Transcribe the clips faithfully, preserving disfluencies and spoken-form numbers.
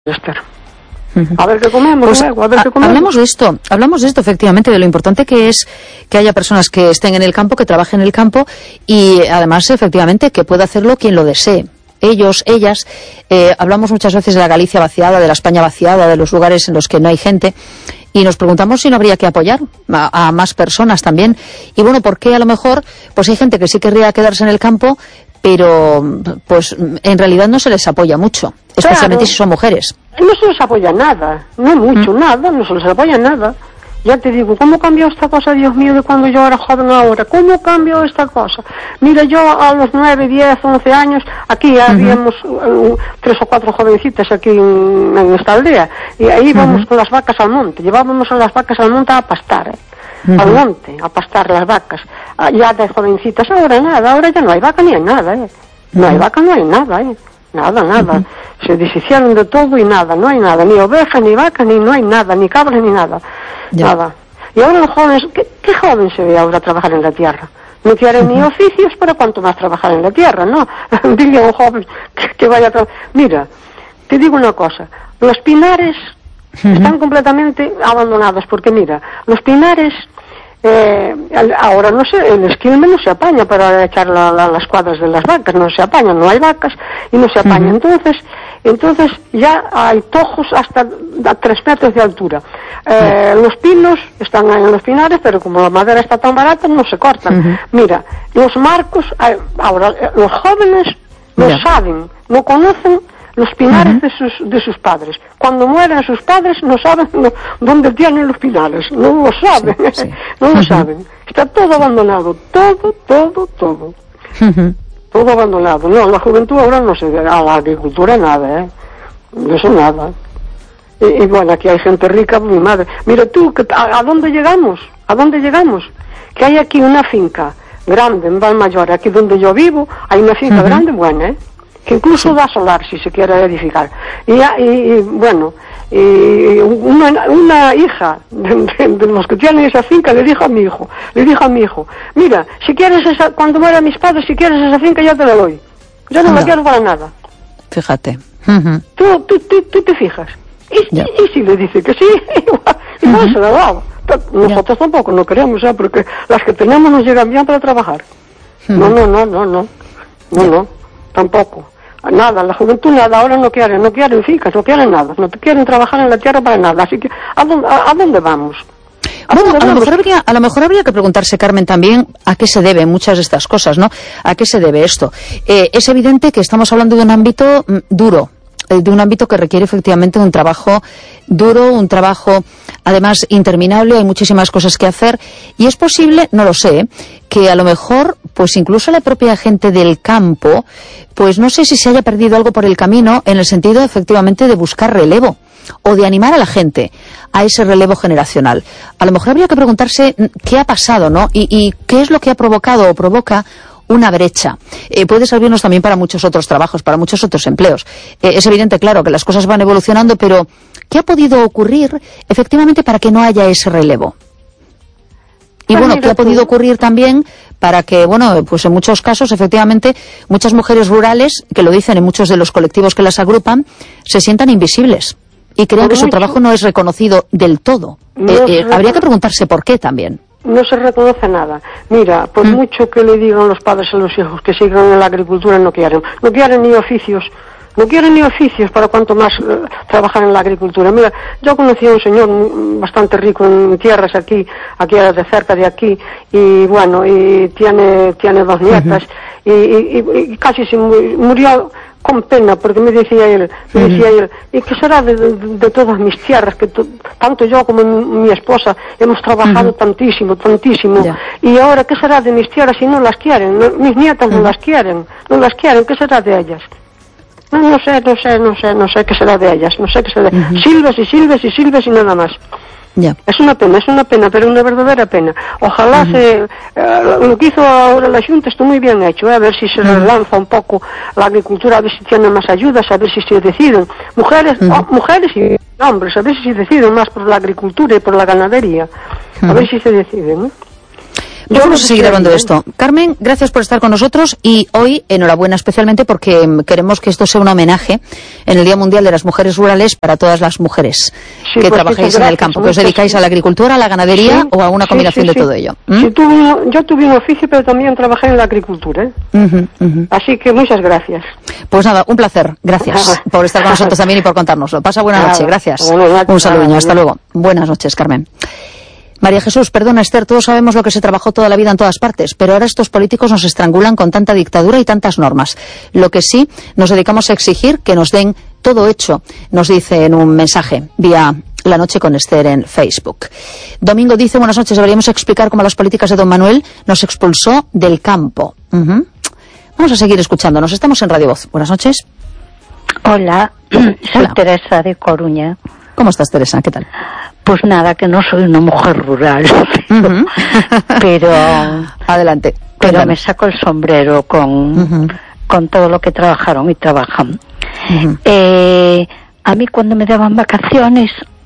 Esther. A ver qué comemos, pues, luego, a ver qué comemos. Hablamos de esto, hablamos de esto efectivamente, de lo importante que es que haya personas que estén en el campo, que trabajen en el campo y además efectivamente que pueda hacerlo quien lo desee. Ellos, ellas, eh, hablamos muchas veces de la Galicia vaciada, de la España vaciada, de los lugares en los que no hay gente y nos preguntamos si no habría que apoyar a, a más personas también. Y bueno, ¿por qué a lo mejor pues hay gente que sí querría quedarse en el campo, pero pues en realidad no se les apoya mucho, especialmente claro, si son mujeres? No se les apoya nada, no mucho, mm. nada, no se les apoya nada. Ya te digo, ¿cómo cambió esta cosa, Dios mío, de cuando yo era joven ahora? ¿Cómo cambió esta cosa? Mira, yo a los nueve, diez, once años, aquí uh-huh. habíamos uh, tres o cuatro jovencitas aquí en, en esta aldea, y ahí íbamos uh-huh. con las vacas al monte, llevábamos a las vacas al monte a pastar, ¿eh? Uh-huh. Al monte, a pastar las vacas. Ah, ya de jovencitas, ahora nada, ahora ya no hay vaca ni hay nada, ¿eh? No uh-huh. hay vaca, no hay nada, ¿eh? Nada, nada. Uh-huh. Se deshicieron de todo y nada, no hay nada, ni oveja, ni vaca, ni no hay nada, ni cabra, ni nada. Ya. Nada. Y ahora los jóvenes, ¿qué, ¿qué joven se ve ahora trabajar en la tierra? No quieren uh-huh. ni oficios, pero cuánto más trabajar en la tierra, ¿no? Dile a un joven que, que vaya a trabajar. Mira, te digo una cosa, los pinares uh-huh. están completamente abandonados, porque mira, los pinares, eh, ahora no sé, el esquilme no se apaña para echar la, la, las cuadras de las vacas, no se apañan, no hay vacas y no se apaña. Uh-huh. Entonces, entonces ya hay tojos hasta a tres metros de altura. Eh, uh-huh. Los pinos están en los pinares, pero como la madera está tan barata, no se cortan. Uh-huh. Mira, los marcos, ahora los jóvenes no yeah. saben, no conocen los pinares uh-huh. de sus de sus padres. Cuando mueren sus padres no saben no, dónde tienen los pinares, no lo saben, sí, sí. no lo uh-huh. saben. Está todo abandonado, todo, todo, todo. Uh-huh. Todo abandonado. No, la juventud ahora no se ve, a la agricultura nada, ¿eh? De eso nada. Y, y bueno, aquí hay gente rica, mi madre. Mira tú, que, a, ¿a dónde llegamos? ¿A dónde llegamos? Que hay aquí una finca grande en Valmayor, aquí donde yo vivo, hay una finca uh-huh. grande, buena, ¿eh? Que incluso sí. da solar si se quiere edificar. Y, y, y bueno, y una, una hija de, de, de los que tienen esa finca le dijo a mi hijo, le dijo a mi hijo, mira, si quieres esa, cuando mueran mis padres, si quieres esa finca ya te la doy. Yo no, no. la quiero para nada. Fíjate. Uh-huh. ¿Tú, tú, tú, tú te fijas. Y, y, y si le dice que sí, igual, igual uh-huh. se la daba. Nosotros yeah. tampoco no queremos, ¿eh? Porque las que tenemos nos llegan bien para trabajar. Uh-huh. No, no, no, no, no. No, no, tampoco. Nada, la juventud nada, ahora no quieren, no quieren fincas, no quieren nada, no quieren trabajar en la tierra para nada, así que ¿a dónde, a, a dónde vamos? ¿A bueno, dónde a, vamos? Lo mejor habría, a lo mejor habría que preguntarse, Carmen, también a qué se deben muchas de estas cosas, ¿no? ¿A qué se debe esto? Eh, es evidente que estamos hablando de un ámbito mm, duro, de un ámbito que requiere efectivamente un trabajo duro, un trabajo además interminable, hay muchísimas cosas que hacer y es posible, no lo sé, que a lo mejor pues incluso la propia gente del campo, pues no sé si se haya perdido algo por el camino en el sentido efectivamente de buscar relevo o de animar a la gente a ese relevo generacional. A lo mejor habría que preguntarse qué ha pasado, ¿no? Y, y qué es lo que ha provocado o provoca una brecha. Eh, puede servirnos también para muchos otros trabajos, para muchos otros empleos. Eh, es evidente, claro, que las cosas van evolucionando, pero ¿qué ha podido ocurrir efectivamente para que no haya ese relevo? Y bueno, ¿qué ha podido ocurrir también para que, bueno, pues en muchos casos, efectivamente, muchas mujeres rurales, que lo dicen en muchos de los colectivos que las agrupan, se sientan invisibles y crean que su trabajo no es reconocido del todo? Eh, eh, habría que preguntarse por qué también. No se reconoce nada. Mira, por ¿Mm? mucho que le digan los padres a los hijos que sigan en la agricultura, no quieren. No quieren ni oficios. No quieren ni oficios para cuanto más uh, trabajar en la agricultura. Mira, yo conocí a un señor bastante rico en tierras aquí, aquí de cerca de aquí, y bueno, y tiene tiene dos nietas, uh-huh. y, y, y casi se murió con pena, porque me decía él, me decía uh-huh. él, ¿y qué será de, de, de todas mis tierras, que to, tanto yo como mi, mi esposa hemos trabajado uh-huh. tantísimo, tantísimo, yeah. y ahora qué será de mis tierras si no las quieren? No, mis nietas uh-huh. no las quieren, no las quieren, ¿qué será de ellas? No, no sé, no sé, no sé, no sé qué será de ellas, no sé qué será de ellas. Uh-huh. Silves y silves y silves y nada más. Yeah. Es una pena, es una pena, pero una verdadera pena. Ojalá uh-huh. se, eh, lo que hizo ahora la Junta está muy bien hecho, eh, a ver si se uh-huh. relanza un poco la agricultura, a ver si tienen más ayudas, a ver si se deciden. Mujeres, uh-huh. oh, mujeres y hombres, a ver si se deciden más por la agricultura y por la ganadería. Uh-huh. A ver si se deciden, ¿eh? Yo vamos a seguir hablando de esto. Carmen, gracias por estar con nosotros y hoy enhorabuena especialmente porque queremos que esto sea un homenaje en el Día Mundial de las Mujeres Rurales para todas las mujeres sí, que pues trabajáis en el campo, que os dedicáis a la agricultura, a la ganadería sí, o a una combinación sí, sí, de sí. todo ello. ¿Mm? Sí, tuve, yo tuve un oficio, pero también trabajé en la agricultura. ¿eh? Uh-huh, uh-huh. Así que muchas gracias. Pues nada, un placer. Gracias por estar con nosotros también y por contárnoslo. Pasa buena noche. Gracias. Un saludo. Hasta luego. Buenas noches, Carmen. María Jesús, perdona Esther, todos sabemos lo que se trabajó toda la vida en todas partes, pero ahora estos políticos nos estrangulan con tanta dictadura y tantas normas. Lo que sí, nos dedicamos a exigir que nos den todo hecho, nos dice en un mensaje vía La Noche con Esther en Facebook. Domingo dice, buenas noches, deberíamos explicar cómo las políticas de don Manuel nos expulsó del campo. Uh-huh. Vamos a seguir escuchándonos, estamos en Radio Voz. Buenas noches. Hola, soy Hola. Teresa de Coruña. ¿Cómo estás, Teresa? ¿Qué tal? Pues nada, que no soy una mujer rural, uh-huh. pero adelante. Pero cuéntanos. Me saco el sombrero con, uh-huh. con todo lo que trabajaron y trabajan. Uh-huh. Eh, a mí cuando me daban vacaciones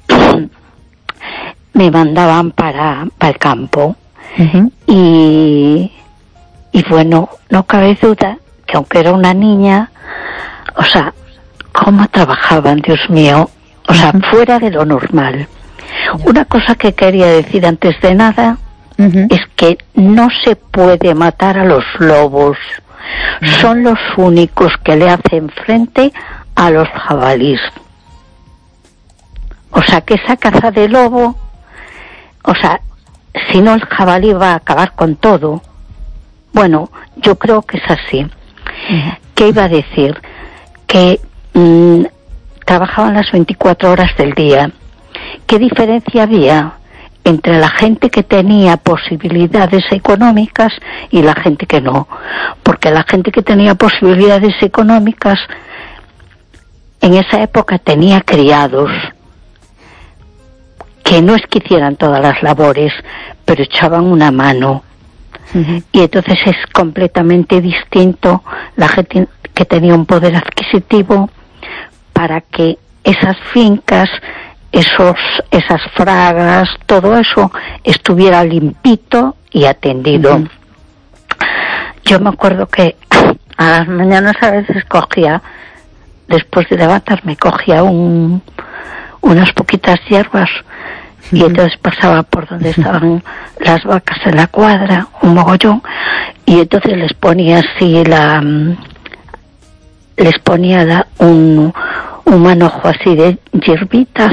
me mandaban para, para el campo uh-huh. y, y bueno, no cabe duda que aunque era una niña, o sea, cómo trabajaban, Dios mío, o sea, uh-huh. fuera de lo normal. Una cosa que quería decir antes de nada uh-huh. es que no se puede matar a los lobos. Uh-huh. Son los únicos que le hacen frente a los jabalíes. O sea, que esa caza de lobo, o sea, si no el jabalí va a acabar con todo. Bueno, yo creo que es así. Uh-huh. ¿Qué iba a decir? Que mmm, trabajaban las veinticuatro horas del día. ¿Qué diferencia había entre la gente que tenía posibilidades económicas y la gente que no? Porque la gente que tenía posibilidades económicas en esa época tenía criados que no es que hicieran todas las labores, pero echaban una mano. Uh-huh. Y entonces es completamente distinto la gente que tenía un poder adquisitivo para que esas fincas, esos, esas fragas, todo eso estuviera limpito y atendido. Uh-huh. Yo me acuerdo que a las mañanas a veces cogía, después de levantarme, cogía un, unas poquitas hierbas uh-huh. y entonces pasaba por donde estaban las vacas en la cuadra, un mogollón, y entonces les ponía así la... les ponía la, un, un manojo así de hierbitas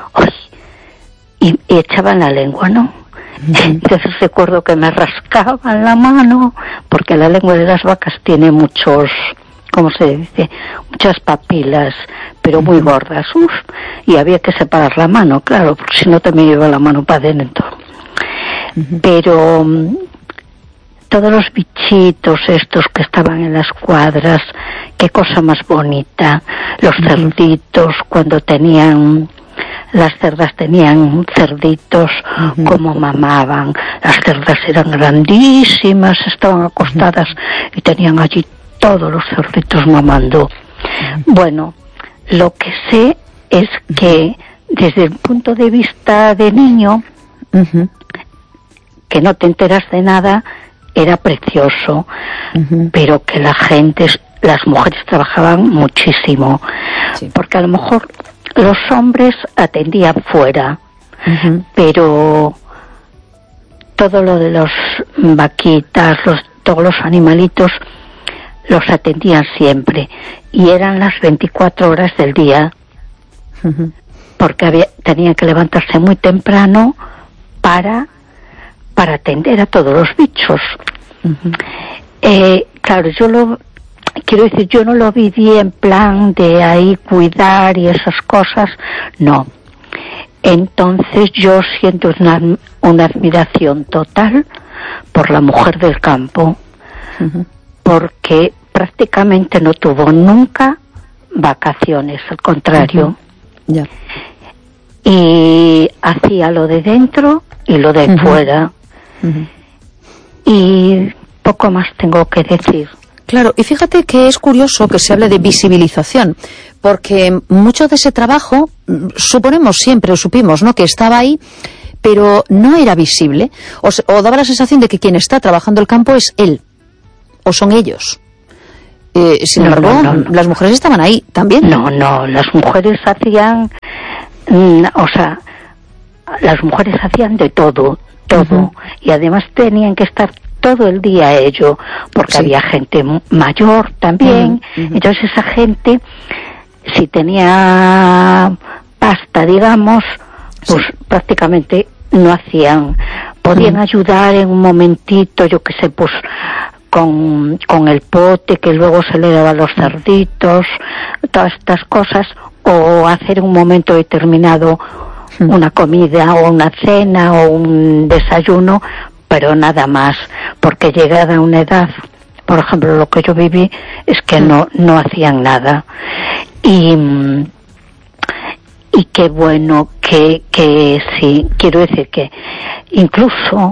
y, y echaban la lengua, ¿no? Uh-huh. Entonces recuerdo que me rascaban la mano, porque la lengua de las vacas tiene muchos, ¿cómo se dice? Muchas papilas, pero muy gordas, uf, y había que separar la mano, claro, porque si no también iba la mano para adentro. Uh-huh. Pero todos los bichitos estos que estaban en las cuadras, qué cosa más bonita. Los uh-huh. cerditos, cuando tenían, las cerdas tenían cerditos, uh-huh. como mamaban. Las cerdas eran grandísimas, estaban acostadas uh-huh. y tenían allí todos los cerditos mamando. Uh-huh. Bueno, lo que sé es que desde el punto de vista de niño, uh-huh. que no te enteras de nada, era precioso, uh-huh. pero que la gente, las mujeres trabajaban muchísimo, sí. porque a lo mejor los hombres atendían fuera, uh-huh. pero todo lo de los vaquitas, los, todos los animalitos, los atendían siempre, y eran las veinticuatro horas del día, uh-huh. porque había, tenían que levantarse muy temprano para para atender a todos los bichos. Uh-huh. Eh, claro, yo lo quiero decir, yo no lo viví en plan de ahí cuidar y esas cosas, no. Entonces yo siento una, una admiración total por la mujer del campo, uh-huh. porque prácticamente no tuvo nunca vacaciones, al contrario. Uh-huh. Yeah. Y hacía lo de dentro y lo de uh-huh. fuera. Uh-huh. Y poco más tengo que decir. Claro, y fíjate que es curioso que se hable de visibilización, porque mucho de ese trabajo, suponemos siempre, o supimos, ¿no?, que estaba ahí, pero no era visible, o, se, o daba la sensación de que quien está trabajando el campo es él, o son ellos. Eh, sin no, embargo, no, no, no. las mujeres estaban ahí también. No, no, las mujeres hacían, mm, o sea, las mujeres hacían de todo, todo, uh-huh. y además tenían que estar todo el día ello, porque sí. había gente mayor también, uh-huh. entonces esa gente, si tenía pasta, digamos, pues sí. prácticamente no hacían, podían uh-huh. ayudar en un momentito, yo qué sé, pues con, con el pote que luego se le daba a los cerditos, todas estas cosas, o hacer un momento determinado una comida o una cena o un desayuno, pero nada más, porque llegada a una edad, por ejemplo, lo que yo viví es que no no hacían nada. Y y qué bueno que que sí, quiero decir que incluso,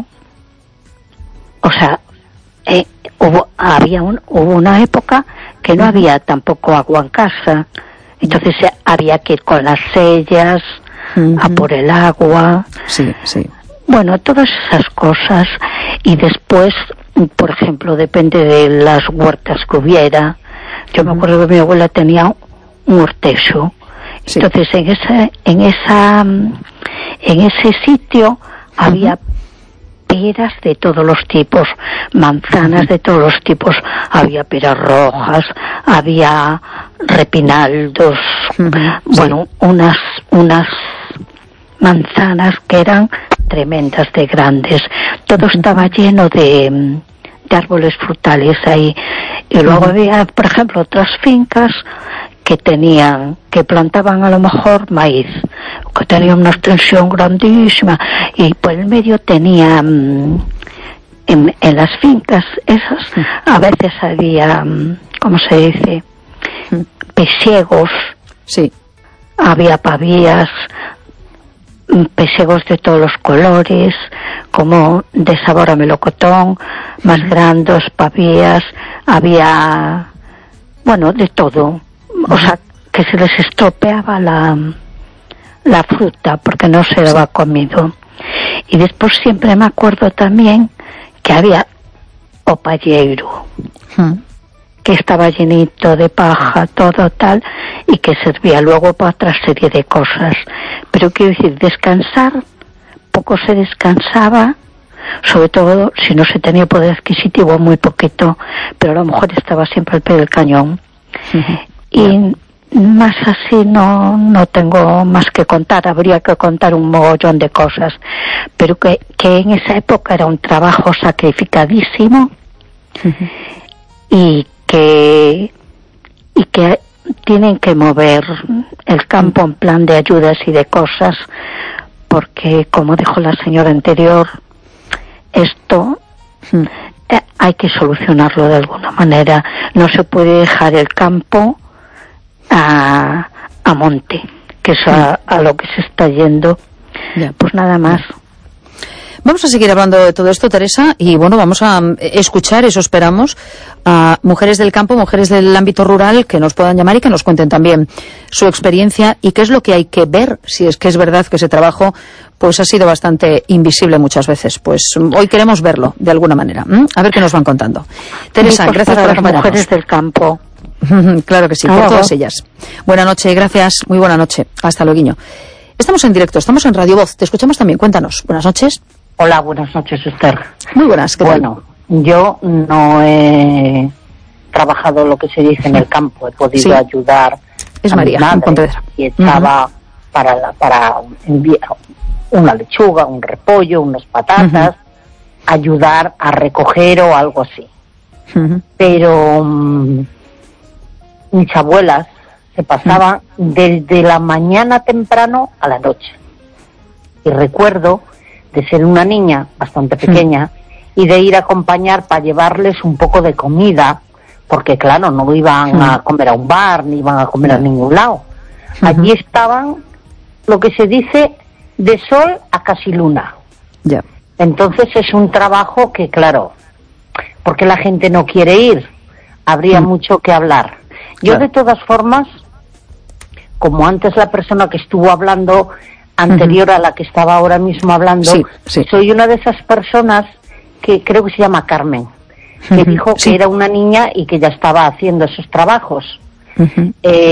o sea, eh, hubo había un, hubo una época que no había tampoco agua en casa, entonces eh, había que ir con las sellas uh-huh. a por el agua. Sí, sí. Bueno, todas esas cosas. Y después, por ejemplo, depende de las huertas que hubiera. Yo uh-huh. me acuerdo que mi abuela tenía un hortexo. Sí. Entonces, en esa, en esa, en ese sitio uh-huh. había peras de todos los tipos, manzanas uh-huh. de todos los tipos, había peras rojas, había repinaldos, uh-huh. bueno, sí. unas, unas manzanas que eran tremendas de grandes, todo estaba lleno de, de árboles frutales ahí, y luego uh-huh. había, por ejemplo, otras fincas que tenían, que plantaban a lo mejor maíz, que tenían una extensión grandísima, y por el medio tenían, en, en las fincas esas, a veces había, ¿cómo se dice?, pesiegos, sí. había pavías, pesiegos de todos los colores, como de sabor a melocotón, más uh-huh. grandes, pavías, había, bueno, de todo. O sea, que se les estropeaba la, la fruta porque no se daba comido. Y después siempre me acuerdo también que había opalleiro, uh-huh. que estaba llenito de paja, todo tal, y que servía luego para otra serie de cosas. Pero quiero decir, descansar, poco se descansaba, sobre todo si no se tenía poder adquisitivo, muy poquito, pero a lo mejor estaba siempre al pie del cañón. Uh-huh. Y más así no no tengo más que contar, habría que contar un mogollón de cosas, pero que, que en esa época era un trabajo sacrificadísimo uh-huh. y que y que tienen que mover el campo en plan de ayudas y de cosas, porque como dijo la señora anterior, esto uh-huh. eh, hay que solucionarlo de alguna manera, no se puede dejar el campo a, a monte, que es a, a lo que se está yendo. Ya. Pues nada más. Vamos a seguir hablando de todo esto, Teresa, y bueno, vamos a escuchar, eso esperamos, a mujeres del campo, mujeres del ámbito rural que nos puedan llamar y que nos cuenten también su experiencia y qué es lo que hay que ver, si es que es verdad que ese trabajo pues ha sido bastante invisible muchas veces. Pues hoy queremos verlo de alguna manera. ¿Mm? A ver qué nos van contando. Teresa, pues gracias por acompañarnos. Mujeres del campo. Claro que sí, por todas ellas. Buenas noches, gracias, muy buena noche. Hasta luego. Estamos en directo, estamos en Radio Voz, te escuchamos también, cuéntanos. Buenas noches. Hola, buenas noches, Esther. Muy buenas, ¿qué tal? Bueno, yo no he trabajado lo que se dice en el campo, he podido sí. ayudar es a María, mi madre y echaba uh-huh. para, la, para enviar una lechuga, un repollo, unas patatas, uh-huh. ayudar a recoger o algo así. Uh-huh. Pero um, mis abuelas se pasaban uh-huh. desde la mañana temprano a la noche. Y recuerdo de ser una niña bastante pequeña mm. y de ir a acompañar para llevarles un poco de comida, porque claro, no iban mm. a comer a un bar, ni iban a comer mm. a ningún lado. Mm-hmm. Allí estaban, lo que se dice, de sol a casi luna. Yeah. Entonces es un trabajo que, claro, porque la gente no quiere ir, habría mm. mucho que hablar. Yo claro. de todas formas, como antes la persona que estuvo hablando, anterior uh-huh. a la que estaba ahora mismo hablando, sí, sí. soy una de esas personas que creo que se llama Carmen, que uh-huh. dijo que sí. era una niña y que ya estaba haciendo esos trabajos. Uh-huh.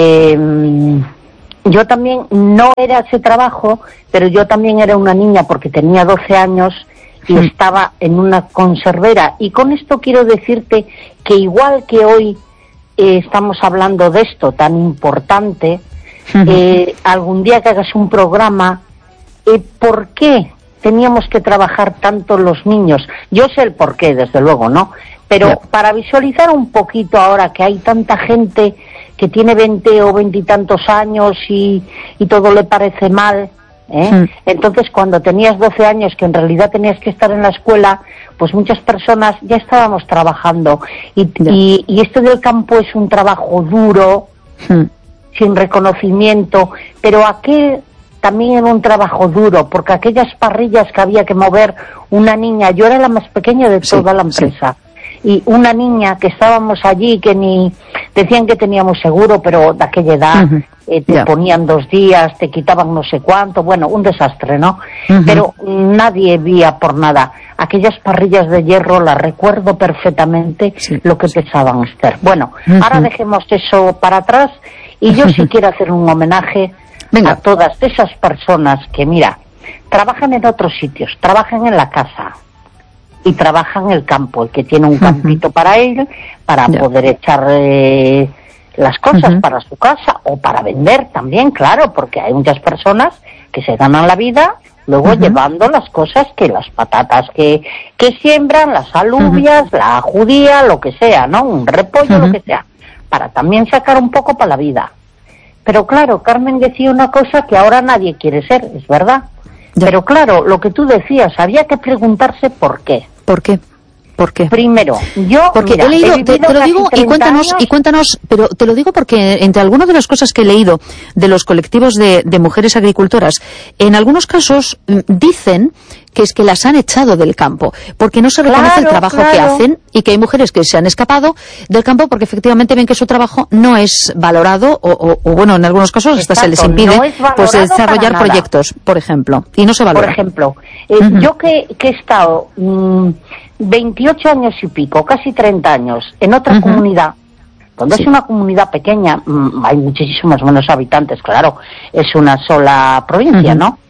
Eh, yo también no era ese trabajo, pero yo también era una niña porque tenía doce años y uh-huh. estaba en una conservera. Y con esto quiero decirte que igual que hoy eh, estamos hablando de esto tan importante, uh-huh. eh, algún día que hagas un programa, eh, ¿por qué teníamos que trabajar tanto los niños? Yo sé el por qué, desde luego, ¿no? Pero yeah. para visualizar un poquito ahora que hay tanta gente que tiene veinte o veintitantos años y, y todo le parece mal, ¿eh? Mm. Entonces cuando tenías doce años, que en realidad tenías que estar en la escuela, pues muchas personas ya estábamos trabajando. Y, yeah. y, y esto del campo es un trabajo duro, mm. sin reconocimiento, pero aquel también era un trabajo duro, porque aquellas parrillas que había que mover una niña, yo era la más pequeña de toda sí, la empresa, sí. y una niña que estábamos allí, que ni decían que teníamos seguro, pero de aquella edad uh-huh. eh, te yeah. ponían dos días, te quitaban no sé cuánto, bueno, un desastre, ¿no? Uh-huh. Pero nadie vía por nada. Aquellas parrillas de hierro las recuerdo perfectamente sí, lo que sí. pesaban, Esther. Bueno, uh-huh. ahora dejemos eso para atrás y yo sí quiero hacer un homenaje Venga. a todas esas personas que, mira, trabajan en otros sitios, trabajan en la casa y trabajan en el campo, el que tiene un campito uh-huh. para él, para yeah. poder echar eh, las cosas uh-huh. para su casa o para vender también, claro, porque hay muchas personas que se ganan la vida luego uh-huh. llevando las cosas, que las patatas que, que siembran, las alubias, uh-huh. la judía, lo que sea, ¿no? Un repollo, uh-huh. lo que sea, para también sacar un poco para la vida. Pero claro, Carmen decía una cosa que ahora nadie quiere ser, es verdad. Ya. Pero claro, lo que tú decías, había que preguntarse por qué. ¿Por qué? ¿Por qué? Primero, yo porque mira, he leído, he te, te lo digo y cuéntanos años. y cuéntanos, pero te lo digo porque entre algunas de las cosas que he leído de los colectivos de, de mujeres agricultoras, en algunos casos dicen que es que las han echado del campo, porque no se reconoce claro, el trabajo claro. que hacen, y que hay mujeres que se han escapado del campo porque efectivamente ven que su trabajo no es valorado, o, o, o bueno, en algunos casos hasta Exacto, se les impide no pues desarrollar proyectos, por ejemplo, y no se valora. Por ejemplo, eh, uh-huh. yo que, que he estado mmm, veintiocho años y pico, casi treinta años, en otra uh-huh. comunidad, donde sí. es una comunidad pequeña, mmm, hay muchísimos menos habitantes, claro, es una sola provincia, uh-huh. ¿no?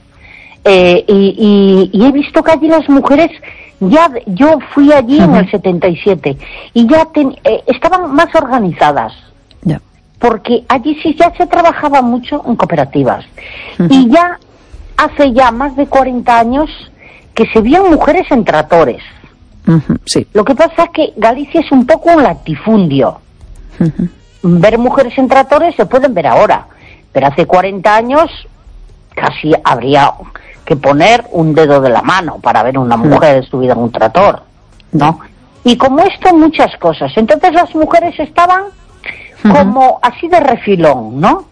Eh, y, y, y he visto que allí las mujeres, ya yo fui allí uh-huh. en el setenta y siete, y ya ten, eh, estaban más organizadas, yeah. porque allí sí ya se trabajaba mucho en cooperativas, uh-huh. y ya hace ya más de cuarenta años que se veían mujeres en tractores. Uh-huh, sí. Lo que pasa es que Galicia es un poco un latifundio. Uh-huh. Ver mujeres en tractores se pueden ver ahora, pero hace cuarenta años casi habría que poner un dedo de la mano para ver una mujer uh-huh. subida en un tractor, ¿no? Y como esto, muchas cosas. Entonces las mujeres estaban uh-huh. como así de refilón, ¿no?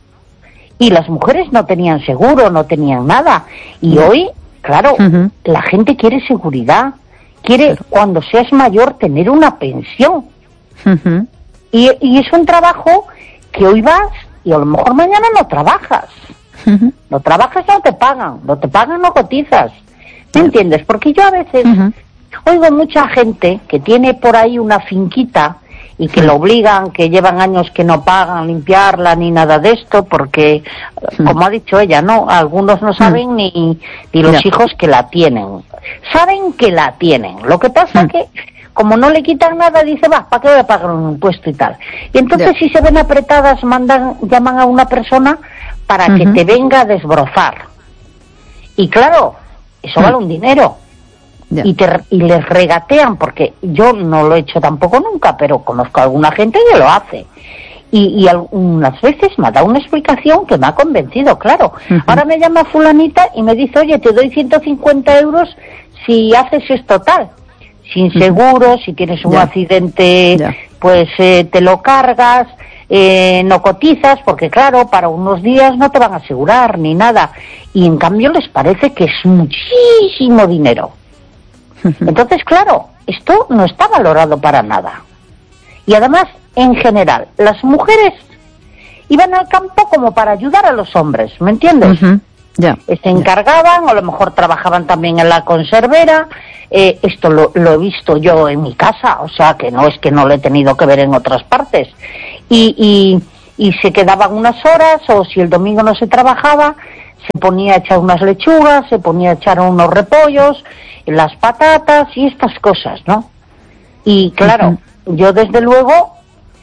Y las mujeres no tenían seguro, no tenían nada. Y uh-huh. hoy, claro, uh-huh. la gente quiere seguridad. Quiere, cuando seas mayor, tener una pensión. Uh-huh. Y, y es un trabajo que hoy vas y a lo mejor mañana no trabajas. Uh-huh. No trabajas, no te pagan. No te pagan, no cotizas. ¿Me uh-huh. entiendes? Porque yo a veces uh-huh. oigo mucha gente que tiene por ahí una finquita y que uh-huh. lo obligan, que llevan años que no pagan limpiarla ni nada de esto, porque, uh-huh. como ha dicho ella, no, algunos no saben uh-huh. ni, ni los yeah. hijos que la tienen. Saben que la tienen. Lo que pasa es uh-huh. que, como no le quitan nada, dice, va, ¿para qué voy a pagar un impuesto y tal? Y entonces, yeah. si se ven apretadas, mandan, llaman a una persona para uh-huh. que te venga a desbrozar. Y claro, eso uh-huh. vale un dinero. Yeah. Y, te, y les regatean, porque yo no lo he hecho tampoco nunca, pero conozco a alguna gente que lo hace. Y, y algunas veces me ha dado una explicación que me ha convencido, claro. Uh-huh. Ahora me llama fulanita y me dice, oye, te doy ciento cincuenta euros si haces esto tal. Sin seguro, uh-huh. si tienes un yeah. accidente, yeah. pues eh, te lo cargas, eh, no cotizas, porque claro, para unos días no te van a asegurar ni nada. Y en cambio les parece que es muchísimo dinero. Entonces, claro, esto no está valorado para nada. Y además, en general, las mujeres iban al campo como para ayudar a los hombres, ¿me entiendes? Uh-huh. Ya, se encargaban, o a lo mejor trabajaban también en la conservera. Eh, esto lo, lo he visto yo en mi casa, o sea que no es que no lo he tenido que ver en otras partes. Y, y, y se quedaban unas horas, o si el domingo no se trabajaba, se ponía a echar unas lechugas, se ponía a echar unos repollos, las patatas y estas cosas, ¿no? Y claro, uh-huh. yo desde luego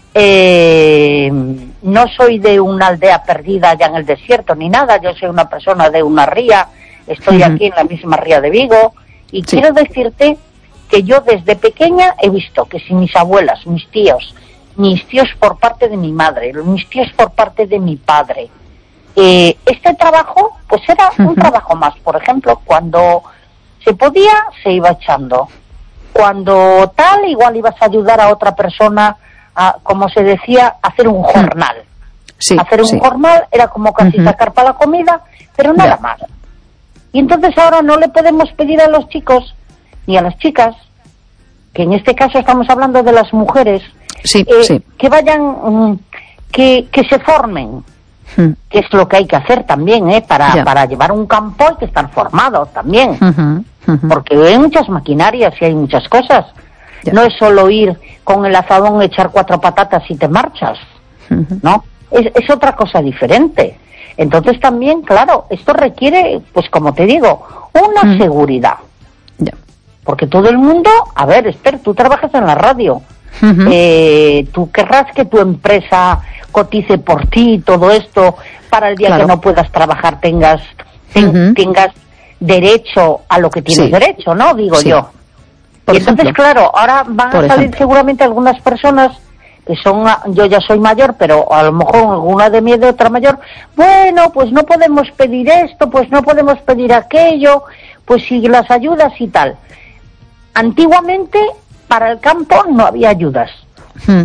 eh, no soy de una aldea perdida allá en el desierto ni nada, yo soy una persona de una ría, estoy uh-huh. aquí en la misma ría de Vigo, y sí. quiero decirte que yo desde pequeña he visto que si mis abuelas, mis tíos, mis tíos por parte de mi madre, mis tíos por parte de mi padre, eh, este trabajo pues era uh-huh. un trabajo más. Por ejemplo, cuando se podía se iba echando, cuando tal igual ibas a ayudar a otra persona a, como se decía, a hacer un jornal. Sí, hacer un sí. jornal era como casi uh-huh. sacar para la comida, pero nada yeah. más. Y entonces ahora no le podemos pedir a los chicos ni a las chicas, que en este caso estamos hablando de las mujeres, sí, eh, sí. que vayan, um, que, que se formen, hmm. que es lo que hay que hacer también, ¿eh? Para, yeah. para llevar un campo hay que estar formado también, uh-huh, uh-huh. porque hay muchas maquinarias y hay muchas cosas. Yeah. No es solo ir con el azadón, echar cuatro patatas y te marchas, uh-huh. ¿no? Es, es otra cosa diferente. Entonces también, claro, esto requiere, pues como te digo, una mm. seguridad. Yeah. Porque todo el mundo, a ver, Esther, tú trabajas en la radio, uh-huh. eh, tú querrás que tu empresa cotice por ti y todo esto, para el día claro. que no puedas trabajar tengas ten, uh-huh. tengas derecho a lo que tienes sí. derecho, ¿no? Digo sí. yo. Por y entonces, ejemplo. claro, ahora van por a salir ejemplo. seguramente algunas personas que son, yo ya soy mayor, pero a lo mejor alguna de mí de otra mayor, bueno, pues no podemos pedir esto, pues no podemos pedir aquello, pues si las ayudas y tal. Antiguamente, para el campo no había ayudas. Hmm.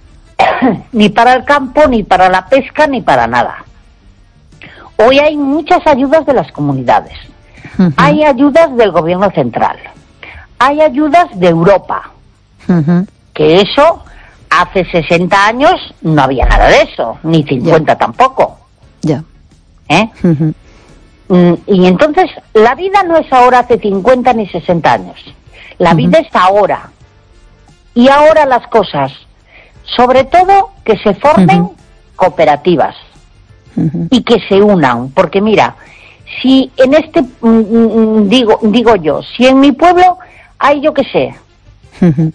Ni para el campo, ni para la pesca, ni para nada. Hoy hay muchas ayudas de las comunidades. Uh-huh. Hay ayudas del gobierno central. Hay ayudas de Europa. Uh-huh. Que eso... hace sesenta años no había nada de eso, ni cincuenta yeah. tampoco. Ya. Yeah. ¿Eh? Uh-huh. Y entonces, la vida no es ahora hace cincuenta ni sesenta años. La uh-huh. vida es ahora. Y ahora las cosas, sobre todo, que se formen uh-huh. cooperativas. Uh-huh. Y que se unan. Porque mira, si en este, mm, digo, digo yo, si en mi pueblo hay, yo qué sé, uh-huh.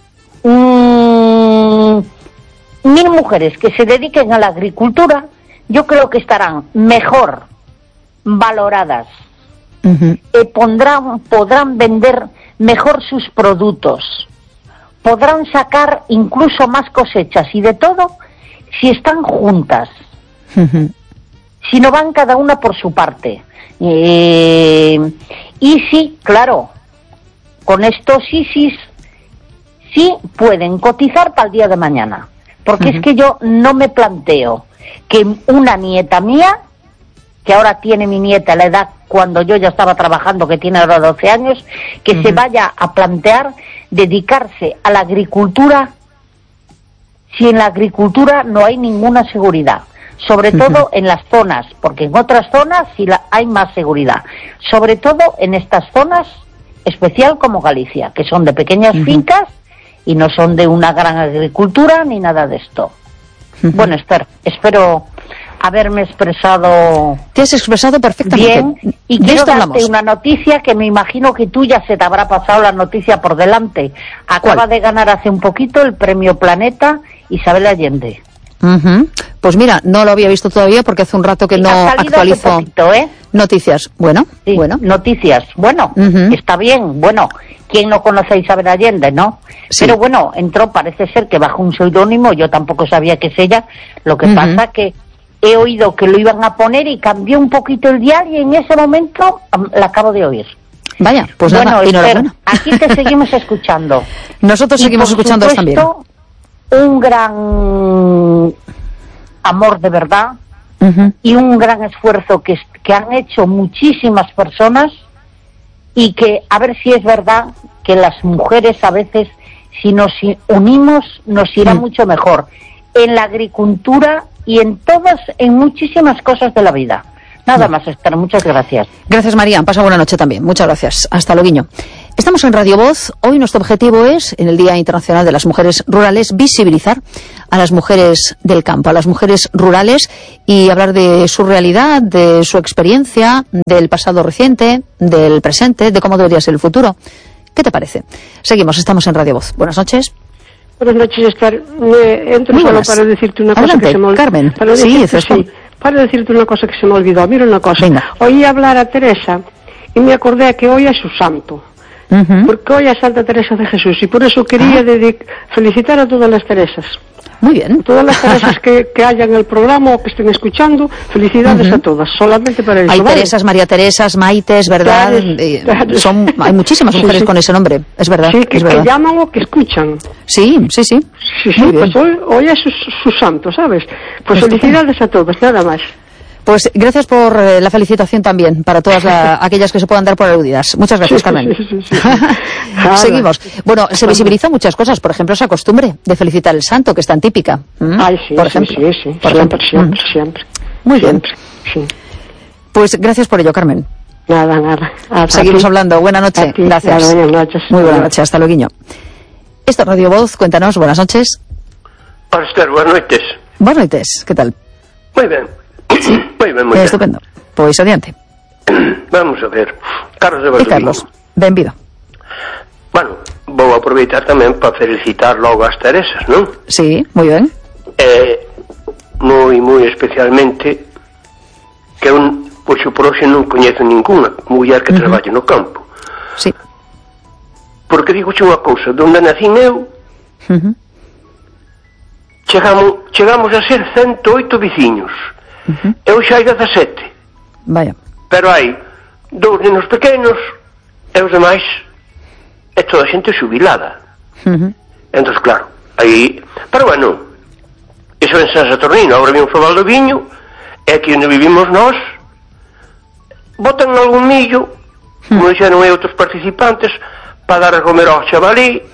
Mm, mil mujeres que se dediquen a la agricultura, yo creo que estarán mejor valoradas, uh-huh. eh, pondrán, podrán vender mejor sus productos, podrán sacar incluso más cosechas y de todo si están juntas, uh-huh. si no van cada una por su parte. Eh, y sí, claro, con estos ISIS sí pueden cotizar para el día de mañana, porque uh-huh. es que yo no me planteo que una nieta mía, que ahora tiene mi nieta la edad cuando yo ya estaba trabajando, que tiene ahora doce años, que uh-huh. se vaya a plantear dedicarse a la agricultura si en la agricultura no hay ninguna seguridad, sobre uh-huh. todo en las zonas, porque en otras zonas sí la, hay más seguridad, sobre todo en estas zonas especial como Galicia, que son de pequeñas uh-huh. fincas y no son de una gran agricultura ni nada de esto. Uh-huh. Bueno, Esther, espero haberme expresado... Te has expresado perfectamente. Bien, y de quiero darte hablamos. Una noticia que me imagino que tú ya se te habrá pasado la noticia por delante. Acaba ¿Cuál? de ganar hace un poquito el premio Planeta Isabel Allende. Uh-huh. Pues mira, no lo había visto todavía porque hace un rato que no actualizo poquito, ¿eh? noticias. Bueno, sí, bueno. Noticias, bueno, uh-huh. está bien, bueno. ¿Quién no conoce a Isabel Allende, no? Sí. Pero bueno, entró, parece ser que bajo un seudónimo, yo tampoco sabía que es ella, lo que uh-huh. pasa que he oído que lo iban a poner y cambió un poquito el dial y en ese momento um, la acabo de oír. Vaya, pues bueno, nada, Esther, aquí te seguimos escuchando. Nosotros y seguimos escuchando también. Un gran amor de verdad uh-huh. y un gran esfuerzo que, que han hecho muchísimas personas y que, a ver si es verdad que las mujeres a veces, si nos unimos, nos irá uh-huh. mucho mejor en la agricultura y en todas, en muchísimas cosas de la vida. Nada no. más, Esther, muchas gracias. Gracias, María. Pasa buena noche también. Muchas gracias. Hasta luego. Estamos en Radio Voz. Hoy nuestro objetivo es, en el Día Internacional de las Mujeres Rurales, visibilizar a las mujeres del campo, a las mujeres rurales, y hablar de su realidad, de su experiencia, del pasado reciente, del presente, de cómo debería ser el futuro. ¿Qué te parece? Seguimos, estamos en Radio Voz. Buenas noches. Buenas noches, Esther. Me entro solo para decirte una Adelante, cosa que se me olvidó. Carmen. Para Sí, decirte, es sí, para decirte una cosa que se me olvidó. Mira una cosa. Venga. Oí hablar a Teresa y me acordé que hoy es su santo. Uh-huh. Porque hoy es Santa Teresa de Jesús y por eso quería ah. dedic- felicitar a todas las Teresas. Muy bien. Todas las Teresas que, que haya en el programa o que estén escuchando, felicidades uh-huh. a todas, solamente para eso. Hay ¿vale? Teresas, María Teresas, Maites, ¿verdad? Claro, eh, claro. Son, hay muchísimas mujeres sí, sí. con ese nombre, es verdad. Sí, que, es verdad. que llaman o que escuchan. Sí, sí, sí. Sí, sí, pues hoy, hoy es su, su santo, ¿sabes? Pues Estupendo. Felicidades a todas, nada más. Pues gracias por eh, la felicitación también para todas la, aquellas que se puedan dar por aludidas. Muchas gracias, sí, Carmen. Sí, sí, sí, sí. Seguimos. Bueno, se visibilizan muchas cosas, por ejemplo, esa costumbre de felicitar al santo, que es tan típica. ¿Mm? Ay, sí, por ejemplo. sí, sí, sí. Por siempre, ejemplo. siempre, ¿Mm? siempre. Muy siempre. bien. Sí. Pues gracias por ello, Carmen. Nada, nada. A, Seguimos a hablando. Buena noche. ti, Gracias. Claro, buenas noches. Muy buena noche. Hasta luego. Esto es Radio Voz. Cuéntanos. Buenas noches. Hola, Esther. Buenas noches. Buenas noches. ¿Qué tal? Muy bien. Muy bien, muy eh, bien. Estupendo. Pois adiante. Vamos a ver. Carlos de E Carlos, benvido. Bueno, vou aproveitar tamén para felicitar logo as Teresas, non? Sí, moi ben. Eh, moi, moi especialmente que un, pois por hoxe non coñezo ninguna muller que uh-huh. traballe no campo. Sí. Porque digo unha cousa, donde nacín eu, uh-huh. chegamos, chegamos a ser ciento oito veciños. Uh-huh. Eu xa hai dezasete. Vaya. Pero hai dous nenos pequenos e os demais é toda a xente xubilada. Uh-huh. Entón, claro, aí... Pero bueno, iso en San Saturnino, agora vimos o Valdoviño, e aquí onde vivimos nós, botan algún millo, uh-huh. como dixeron aí outros participantes, para dar a comer ao chavalí,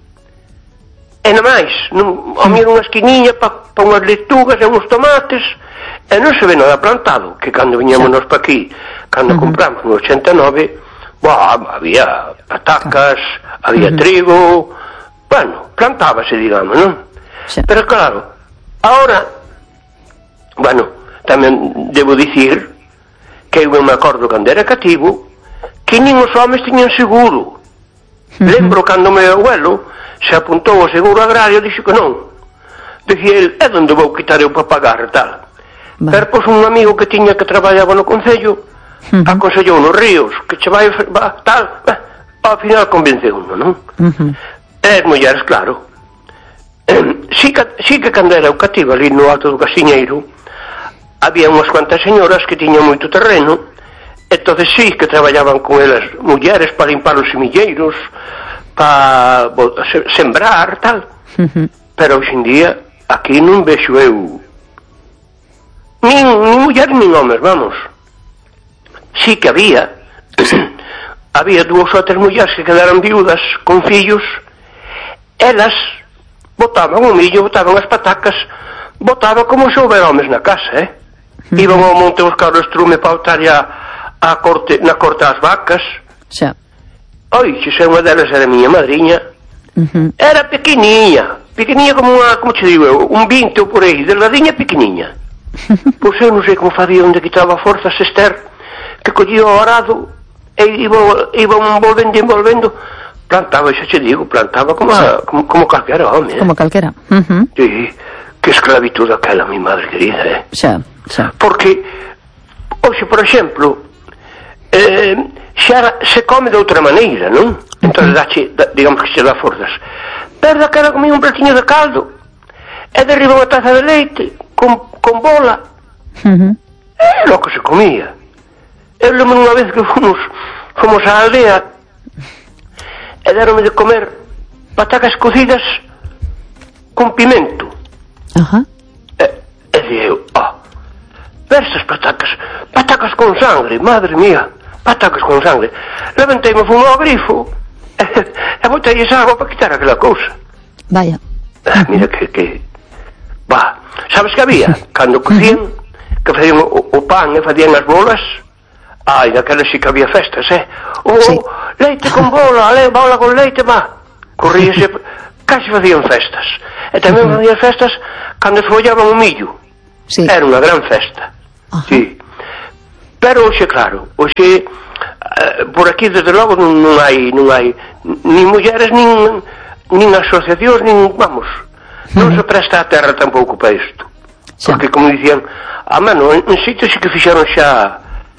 e non máis, non, ao miro unha esquiniña para pa unhas leitugas e uns tomates, e non se ve nada plantado, que cando viñamos nós pa aquí, cando uh-huh. compramos no ochenta e nove, boa, había patacas, había uh-huh. trigo, bueno, plantábase, digamos, non? Sí. Pero claro, ahora, bueno, tamén debo dicir que eu me acordo cando era cativo, que nin os homes tiñan seguro. Uh-huh. Lembro cando meu abuelo se apuntou ao seguro agrario, dixo que non. Dicía el, é onde vou quitar eu para pagar, tal. Vale. Pero, pois, un amigo que tiña que traballaba no Concello uh-huh. aconsellou nos Ríos que che vai, va, tal, bah, ao final convenceu uno, non? Uh-huh. E as mulleres, claro, eh, sí, que, sí que cando era o cativo ali no Alto do Casiñeiro había unhas cuantas señoras que tiñan moito terreno, entonces sí que traballaban con elas mulleres para limpar os semilleiros, para sembrar, tal. Uh-huh. Pero hoxe en día aquí non vexo eu nin, nin mulleres nin homes, vamos. Sí que había había dúas ou tres mulleres que quedaran viudas con fillos, elas botaban o millo, botaban as patacas, botaban como se houbera homes na casa, eh? Uh-huh. Iban ao monte a buscar o estrume para botar a, a corte, na corte as vacas. Xa. Oi, se unha delas era miña madriña, uh-huh. era pequeniña, pequeniña como unha, como te digo eu, un vinte ou por aí, delgadinha pequeniña. Pois eu non sei como fazía onde quitaba forzas, Esther, que collía o arado e iba, iba envolvendo e envolvendo, plantaba, xa te digo, plantaba como, a, como, como calquera home, eh? Como calquera. Uh-huh. Sí, que esclavitud aquela, mi madre querida, eh? Xa, xa. Porque, hoxe, por exemplo, eh, xa se come de outra maneira, non? Entón, uh-huh. dache, da, digamos que se dá forzas. Pero daquela comía un platinho de caldo e derriba unha taza de leite con, con bola. Uh-huh. É lo que se comía. Eu lembro unha vez que fomos fomos á aldea e deronme de comer patacas cocidas con pimento. Ajá. Uh-huh. E, e digo, ah, versas patacas, patacas con sangre, madre mía, patacas con sangre. Levanteime, fumo ao grifo e, e botei esa agua para quitar aquela cousa. Vaya. Ah, mira que, que... Va, sabes que había? Cando cocían, que facían o, o pan e facían as bolas. Ai, daquelas sí que había festas, eh? O, sí. Leite con bola, le, bola con leite, má. Corríase, casi facían festas. E tamén uh-huh. facían festas cando se follaban o millo. Sí. Era unha gran festa. Uh-huh. Sí. Pero hoxe, claro, hoxe, uh, por aquí, desde logo, non, non hai, non hai, nin mulleres, nin, nin asociacións, nin, vamos, non uh-huh. se presta a terra tampouco para isto. Sí. Porque, como dicían, a mano, en, en sitios que fixeron xa,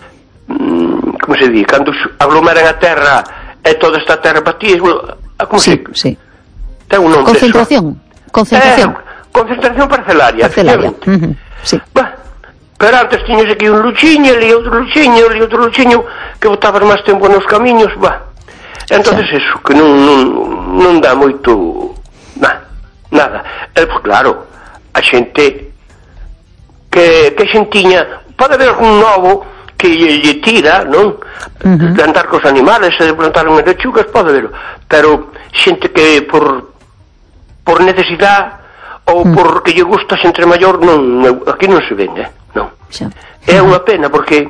mm, como se di, cando aglomeran a terra e toda esta terra batía, como sí, se... Sí, ten un nome. Concentración, concentración. Eh, concentración parcelaria. Parcelaria, uh-huh. Sí. Bah, pero antes tiñas aquí un luchiño, ali outro luchiño, ali outro luchiño, que botabas máis tempo nos camiños, bah. Entonces sí. Eso, que non, non, non dá moito... Nah, nada. E, pues, claro, a xente que, que xentiña... Pode haber algún novo que lle, lle tira, non? Uh-huh. De andar cos animales, de plantar unhas lechugas, pode haberlo. Pero xente que por por necesidade ou uh-huh. porque lle gusta xente maior, non, aquí non se ven, eh? Non. Sí. É unha pena porque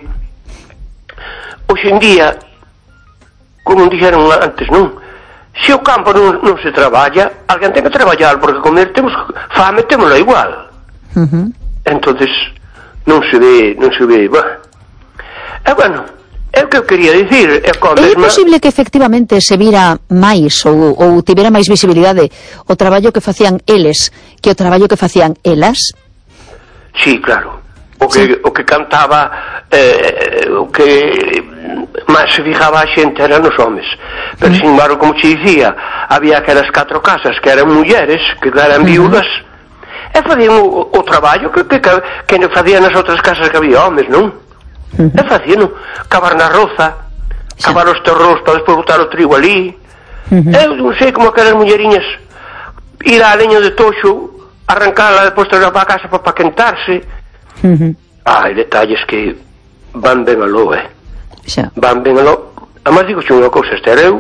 hoxe en día, como dixeron antes, non? Se o campo non, non se traballa, alguén ten que traballar, porque comer temos fame, témola igual. Uh-huh. Entonces non se ve, non se ve, bah. E bueno, é o que eu quería dicir. É, é posible que efectivamente se vira máis ou, ou tivera máis visibilidade o traballo que facían eles que o traballo que facían elas? Sí, claro. O que, sí. o que cantaba, eh, o que máis se fijaba a xente eran os homes. Pero, mm. sin embargo, como te dicía, había aquelas catro casas que eran mulleres, que eran viudas, mm-hmm. e facían o, o traballo que, que, que facían nas outras casas que había homes, non? Uh-huh. E facían, cavar na roza, sí. cavar os terros para despois botar o trigo ali. Uh-huh. Eu non sei como aquelas mulleriñas ir á leña de toxo, arrancala, depois traer para a casa para paquentarse. Uh-huh. Ai, detalles que van ben aló, eh? Sí. Van ben aló. Además, digo xe unha cousa, Esther, eu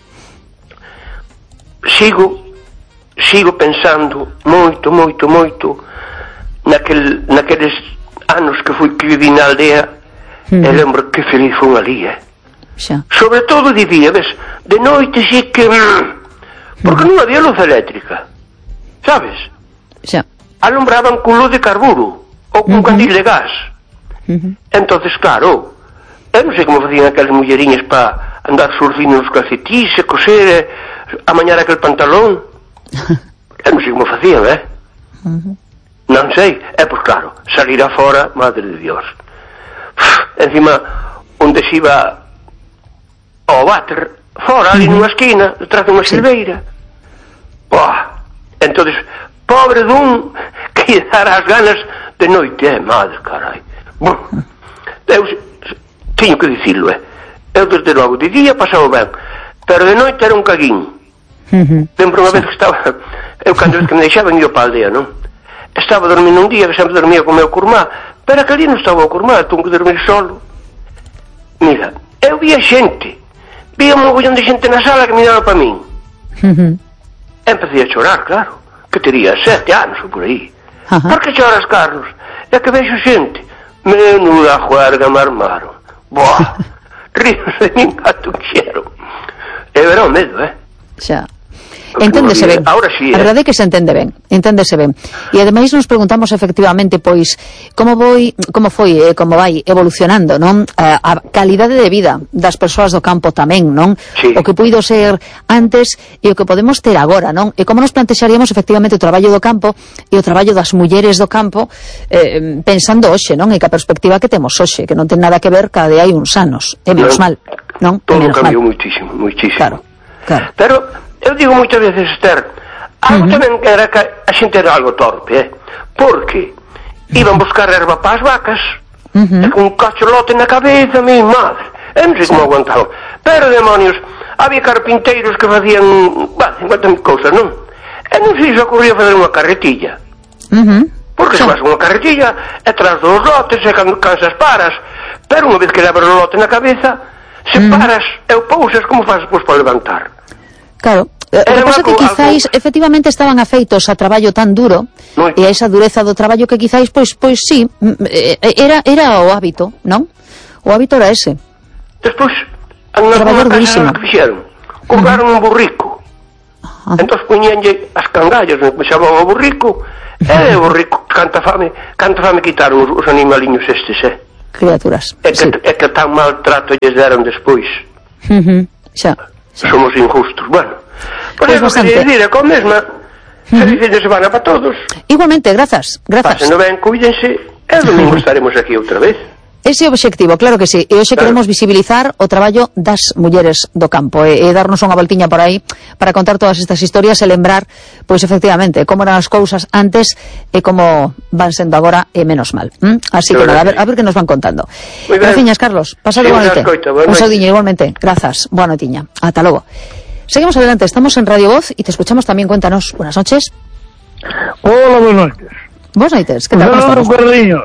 sigo, sigo pensando moito, moito, moito naquel, naqueles anos que fui que viví na aldea. Mm. E lembro que feliz fun ali, eh? Xa. Sobre todo de día, ves? De noite sí que... Porque mm. non había luz eléctrica, sabes? Xa. Alumbraban con luz de carburo ou con mm-hmm. candil de gas. Mm-hmm. Entonces, claro, eu non sei como facían aquelas mulleriñas para andar surfindo nos calcetís e coser, eh, amañar aquel pantalón. Eu non sei como facían, eh? Mm-hmm. Non sei. É, pois claro, salir afora, madre de Dios. Encima, onde se iba ao váter, fora, ali nunha esquina, detrás dunha silveira. Buah, entonces, pobre dun que lle dara as ganas de noite, eh, madre, carai. Buah, eu teño que dicirlo, eh. Eu, desde logo, de día pasaba ben, pero de noite era un caguín. Uh-huh. Lembro unha vez que estaba, eu cando vez que me deixaban ia para a aldea, non? Estaba dormindo un día, que sempre dormía con o meu curmá, pero aquel día non estaba o curmá, tengo que dormir solo. Mira, eu vi a xente, vi un mogollón de xente na sala que miraba para min. Uh-huh. Empecé a chorar, claro, que tería sete anos ou por aí. Uh-huh. Por que choras, Carlos? É que vexo xente. Menuda juerga me armaron. Boa, ríos de min a tu quero. Eu era o medo, eh? Xa. Enténdese ben. Ahora sí, eh? A verdade é que se entende ben, enténdese ben. E ademais nos preguntamos efectivamente, pois, como foi, como foi, eh, como vai evolucionando, non? A, a calidade de vida das persoas do campo tamén, non? Sí. O que puido ser antes e o que podemos ter agora, non? E como nos plantexaríamos efectivamente o traballo do campo e o traballo das mulleres do campo, eh, pensando hoxe, non? E que a perspectiva que temos hoxe, que non ten nada que ver ca de hai uns anos, é menos no, mal, non? Todo cambiou muitísimo, muitísimo. Claro, claro. Pero eu digo moitas veces, Esther, algo uh-huh. tamén era que a xente era algo torpe, eh? Porque iban buscar erva para as vacas, uh-huh. e con un cacholote na cabeza, mi madre, eu non sei como aguantaban. Pero, demonios, había carpinteiros que facían, bah, cincuenta mil cousas, non? E non sei se ocurría fazer unha carretilla. Uh-huh. Porque se vas unha carretilla, e tras dos lotes, e cansas paras, pero unha vez que levas o lote na cabeza, se uh-huh. paras e o pousas, como faz depois para levantar? Claro, O que pasa é que quizáis algo... efectivamente estaban afeitos a traballo tan duro Muy... e a esa dureza do traballo que quizáis, pois pois sí, era era o hábito, non? O hábito era ese. Despois, traballar durísimo. Que fixeron? Compraron uh -huh. un burrico. Uh -huh. Entón poñíanlle as cangallas, puxaban o burrico, e o burrico, canta fame, canta fame quitaron os, os animaliños estes, eh? Criaturas. É que, sí. é que tan mal trato lles deron despois. Uh -huh. Xa, xa. Somos injustos, bueno. Por pues eso que dicir, é con mesma. Uh -huh. Feliz fin de semana para todos. Igualmente, grazas, grazas. Pásenlo ben, cuídense, e o domingo estaremos aquí outra vez. Ese é o obxectivo, claro que sí. E hoxe claro. Queremos visibilizar o traballo das mulleres do campo e, e darnos unha voltiña por aí para contar todas estas historias e lembrar, pois efectivamente, como eran as cousas antes e como van sendo agora e menos mal. ¿Mm? Así claro que nada, a ver, a ver que nos van contando. Graciñas, Carlos. Pasado sí, boa noite. Un saudiño igualmente. Grazas. Boa noitiña. Ata logo. Seguimos adelante. Estamos en Radio Voz y te escuchamos también. Cuéntanos. Buenas noches. Hola, buenas noches. Buenas noches. ¿Qué tal? Hola, perriños.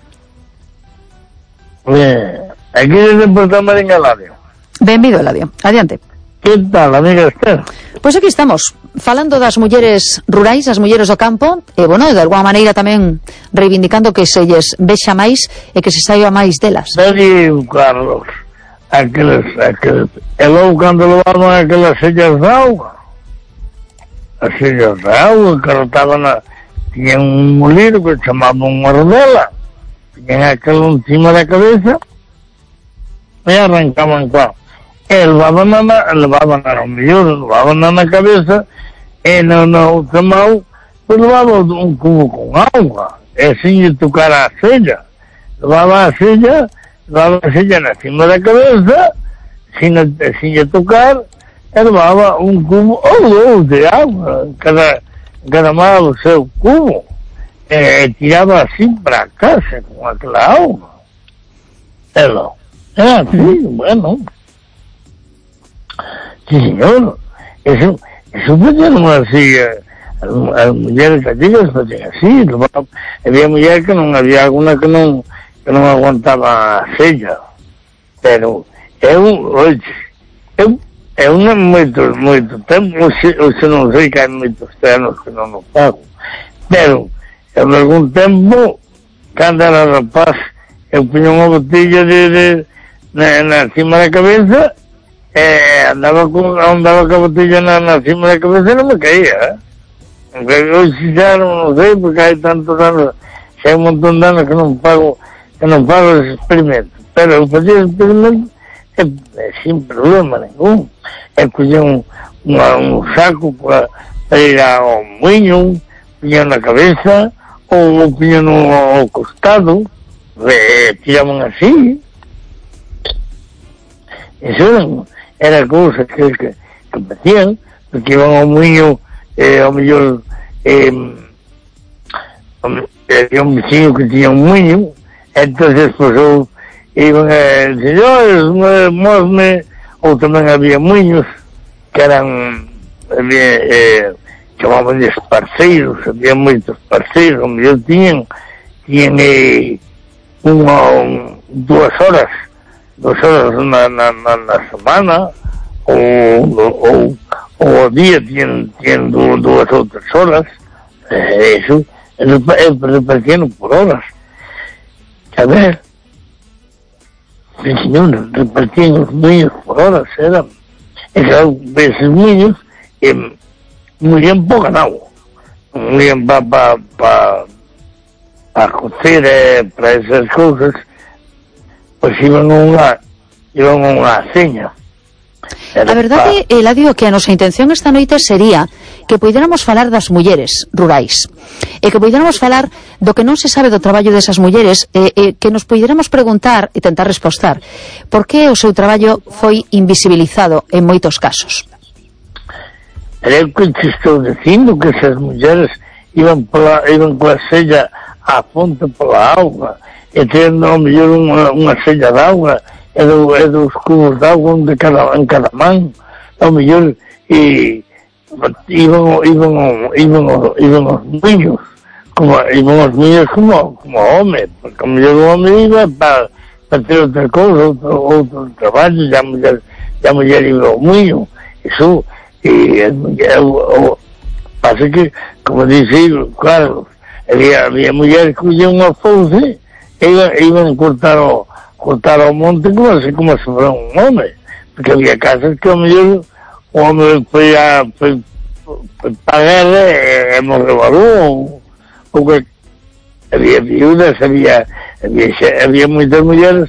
Bien, aquí desde Puerto Marín, Eladio. Benvido, Eladio. Adiante. Que tal, amiga Esther? Pois aquí estamos, falando das mulleres rurais, as mulleres do campo, e, bueno, de alguma maneira tamén reivindicando que se lles vexa máis e que se saiba máis delas. Digo, Carlos, aqueles, aqueles, e logo cando levaban aquelas sellas de auga, as sellas de auga que rotaban, a, tiñan un molino que chamaban unha rodela, tiñan aquel encima da cabeza e arrancaban cual e levaban na levaban a mellor levaban na cabeza e no, no tamao pues levaban un cubo con agua e sin tocar a sella levaba a sella levaba a sella na cima da cabeza sin, sin tocar e levaba un cubo ou dous de agua cada, cada mal o seu cubo e tiraba así para casa con aquela auga. Ela, é así, bueno. Sí, señor. Eso, eso facían así, as mulleres gallegas facían así. Había mulleres que non, había alguna que non, que non aguantaba a sella. Pero, eu, oye, eu, eu non moito, moito tempo, ou se non sei que hai moitos anos que non o pago. Pero, en algún tempo, cando era rapaz, eu puña unha botella de, de na, na cima da cabeza e andaba con, andaba con a botella na, na cima da cabeza e non me caía, eh? Hoxe xa non, non sei, porque hai tantos anos, xa hai un montón de anos que non pago, que non pago ese experimento. Pero eu facía ese experimento e, e sin problema ningún. E collía un, unha, un saco para, para ir ao muiño, puña na cabeza, ou puña no ao costado, e tiraban así. Eso era, era cousa que, que, que facían, porque iban ao muiño, eh, ao mellor, eh, había un vecino que tiña un muiño, entonces, pues, eu, iban a señores, mosme, ou tamén había muiños, que eran, había, eh, chamaban de parceiros, había moitos parceiros, onde eu tiñan, tiñan eh, unha, un, dúas horas, dúas horas na, na, na, na semana, ou, ou, ou ao día tiñan, tiñan dúas, dúas ou tres horas, eh, eso, repartían por horas. A ver, sí, señor, repartían os muiños por horas, eran, e claro, esos muiños, eh, muy bien poca agua, muy bien para pa, pa, pa cocer, eh, para esas cosas, pues iban a unha, iban a unha seña. A verdade, pa... Eladio, que a nosa intención esta noite sería que poidéramos falar das mulleres rurais e que poidéramos falar do que non se sabe do traballo desas mulleres e, e que nos poidéramos preguntar e tentar respostar por que o seu traballo foi invisibilizado en moitos casos. Eu que te estou dicindo que esas mulleres iban, pola, iban coa sella á fonte pola auga e tendo ao mellor unha, unha sella de auga e, do, e dos cubos de auga de cada, en cada man ao mellor e iban, iban, iban, iban os muiños como, iban os muiños como, como home, porque ao mellor o home iba para pa ter outra cousa, outro, outro traballo, e a muller, e a muller iba ao muiño. Iso e as mulleres, o, pasa que, como dice Carlos, había, había mulleres que collían unha fouce e iban, iban a cortar o, cortar o monte como se, como se fora un home, porque había casas que o mellor o home foi a foi, foi para a guerra e, e morreu a luz, ou que había viudas, había había, había moitas mulleres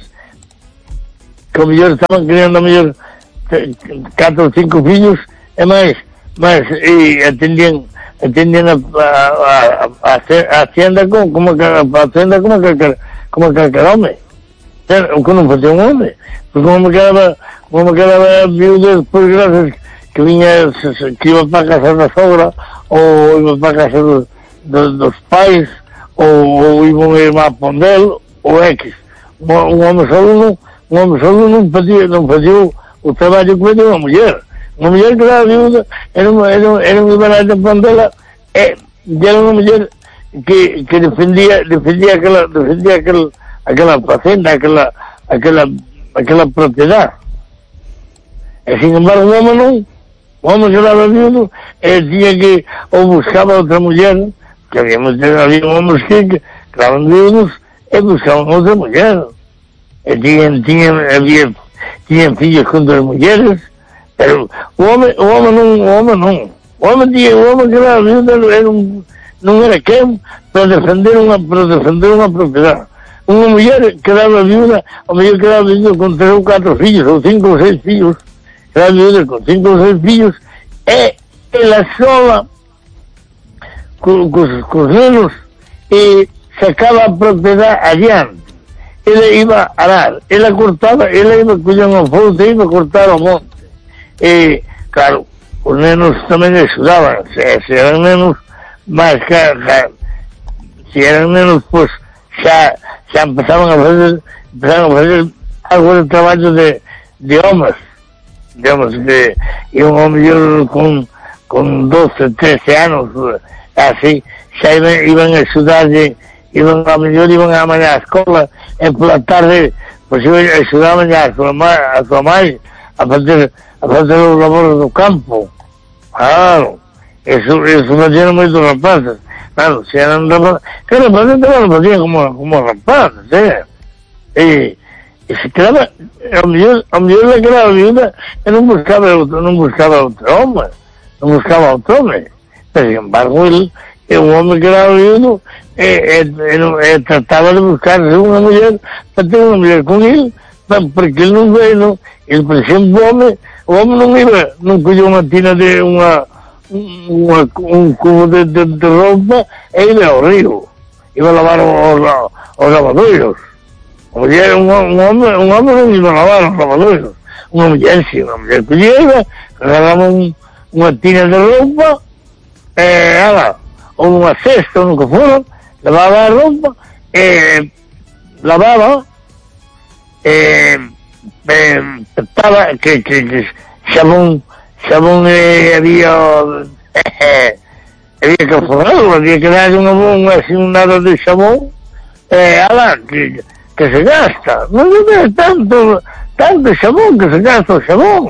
que o mellor estaban criando o mellor catro ou cinco fillos e máis, máis e atendían atendían a, a, a, a, a hacienda como, como a, a hacienda como que como calquer home, o que non facía un home, porque como me quedaba como me quedaba viuda despois gracias que viña, que iba para a casa da sogra ou iba para a casa do, do, dos pais ou, ou iba un irmão a Pondel ou X, un, un home solo non un home solo non facía, non facía o, o traballo que facía unha muller. Unha muller que era viuda, era unha, era, era unha ibarata de Pondela, e era unha muller que, que defendía, defendía aquela, defendía aquel, aquela facenda, aquela, aquela, aquela propiedade. E, sin embargo, o home non, o home que era viudo, e tinha que, ou buscaba outra muller, que había, había homens que, que eran viudos, e buscaban outra muller. E tinham, tinham, havia, tinham filhos con duas mulheres, pero o home, o home non, o home non. O home tinha, o home que era viudo era un, non era quen para defender unha, para defender unha propiedade. Unha muller que era viuda, o mellor que era viuda con tres ou catro fillos, ou cinco ou seis fillos, que era viuda con cinco ou seis fillos, e ela sola, cos, cos, cos nenos, e sacaba a propiedade adiante. Ela iba a arar, ela cortaba, ela iba a coller unha fouta e iba a cortar o monte. E, claro, os nenos tamén axudaban, se, se eran nenos máis que, se eran nenos, pois, xa, xa empezaban a fazer, empezaban a fazer algo de traballo de, de homes, de homes, que iban ao mellor con, con doce, trece anos, así, xa iban, iban a axudarlle, iban a mellor, iban a mañá a escola, e pola tarde, pois iban a axudaban a súa mãe, a súa mãe, a fazer, a fazer os labores do campo. Claro, eso, eso facían moitos rapazes. Claro, se eran rapazes, que rapazes tamén lo facían como, como rapazes, eh? E, e se quedaba, ao mellor, ao mellor la quedaba viuda, e non buscaba outro, non buscaba outro home, non buscaba outro home. Pero, sin embargo, el, e un home que era viudo, e, e, e, e trataba de buscarse unha muller para ter unha muller con ele, porque ele non ve, non, ele, por exemplo, o home, o home non iba, non collía unha tina de unha, unha un cubo de, de, de roupa e iba ao río, iba a lavar os, os lavadoiros. O muller, un, un home, un home non iba a lavar os lavadoiros, unha muller, si, unha muller collía, iba, agarraba un, unha tina de roupa, e, ala, ou nunha cesta, ou no que fora, lavaba a roupa, e lavaba, e eh, estaba que, que, que xabón xabón eh, había eh, había que forrarlo, había que dar unha bon así un nada de xabón eh, ala, que, que se gasta non é tanto tanto xabón que se gasta o xabón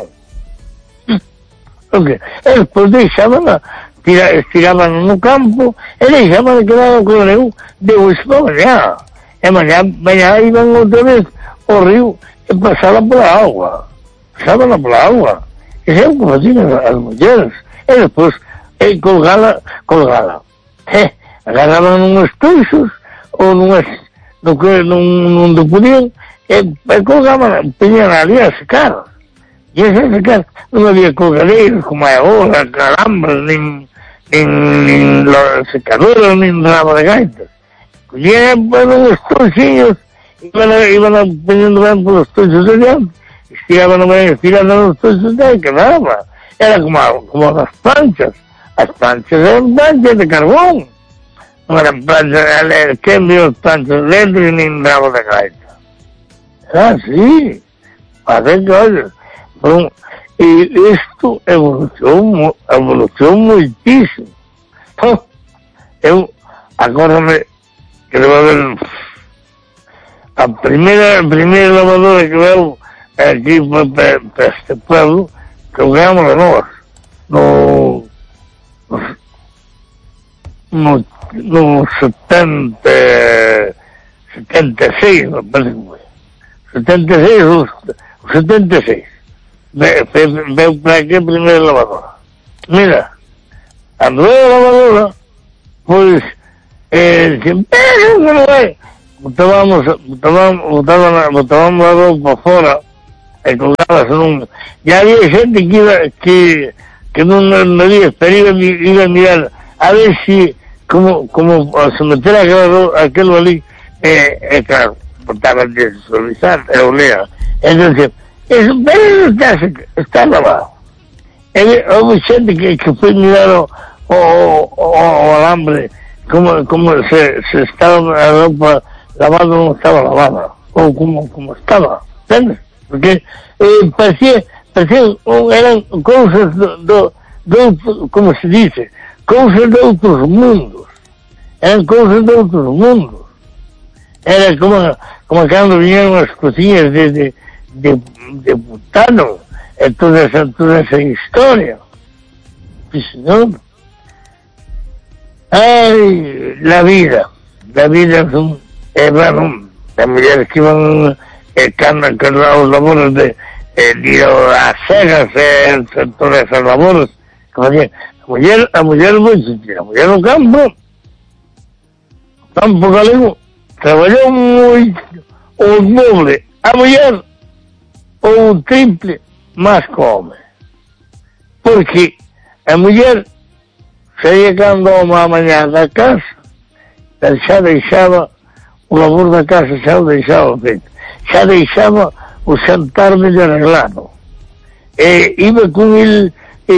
okay. E despois deixaban tira, estiraban no campo e deixaban que daban con eu de hoxe para mañá e mañá, mañá iban outra vez ao río e pasaba pola agua, pasaban pola agua, e é o que facían as mulleres, e despois, e colgala, colgala, e agarraban unhos toixos, ou nunhas, no que, nun, non do podían, e, e colgaban, tenían ali a secar, e ese secar, non había colgadeiros, como é agora, calambres, nin, nin, nin secadoras, nin rabo de gaitas, collían, pues, unhos toixinhos, iban a, iban a poniendo ben polos toixos de diante, estiraban ben, estirando los toixos de diante, quedaba. Era como, como as planchas. As planchas eran planchas de carbón. Non eran planchas, quen viu as planchas eléctricas nin rabo de gaita. Era así. Hacer cosas. Bon, e isto evolucionou, evolucionou moitísimo. Eu, agora que debo haber a primeira, a primeira lavadora que veo aquí para este pueblo, que o ganhamos a nós. no, no, no setenta, setenta e seis, me parece que foi. setenta e seis ou setenta e seis. Veu para aquí a primeira lavadora. Mira, a primeira lavadora, pois, eh, dicen, pero que non é. Botábamos, botábamos, botábamos, botábamos a roupa fora, e colgábase nun... E había xente que iba, que, que non nadie, pero iba, iba a mirar a ver si, como, como se metera aquel, aquel ali, e, eh, eh, claro, botaban de suavizar, e olea. Entonces, eso, pero está, está lavado. E houve xente que, que foi mirar o, o, o, o alambre, como, como se, se estaba a roupa lavada non estaba lavada, ou como, como estaba, entendes? Porque eh, parecía, parecía, eran cousas do, do, do, como se dice, cousas de outros mundos, eran cousas de outros mundos. Era como, como cando viñeron as cociñas de, de, de, de Butano, e toda esa, toda esa historia. Sí, señor. Ai, la vida, la vida es un, eh, bueno, las mulleres que iban eh, cando que os labores de eh, ir a cegas, eh, todas esas labores que facían. A muller, a muller moi sentida, a muller no campo, campo galego, traballou moito, o doble, a muller, ou o triple, máis que o home. Porque a muller saía cando o home a mañá da casa, xa deixaba o labor da casa, xa o deixaba feito, xa deixaba o xantar medio arreglado. E iba con el,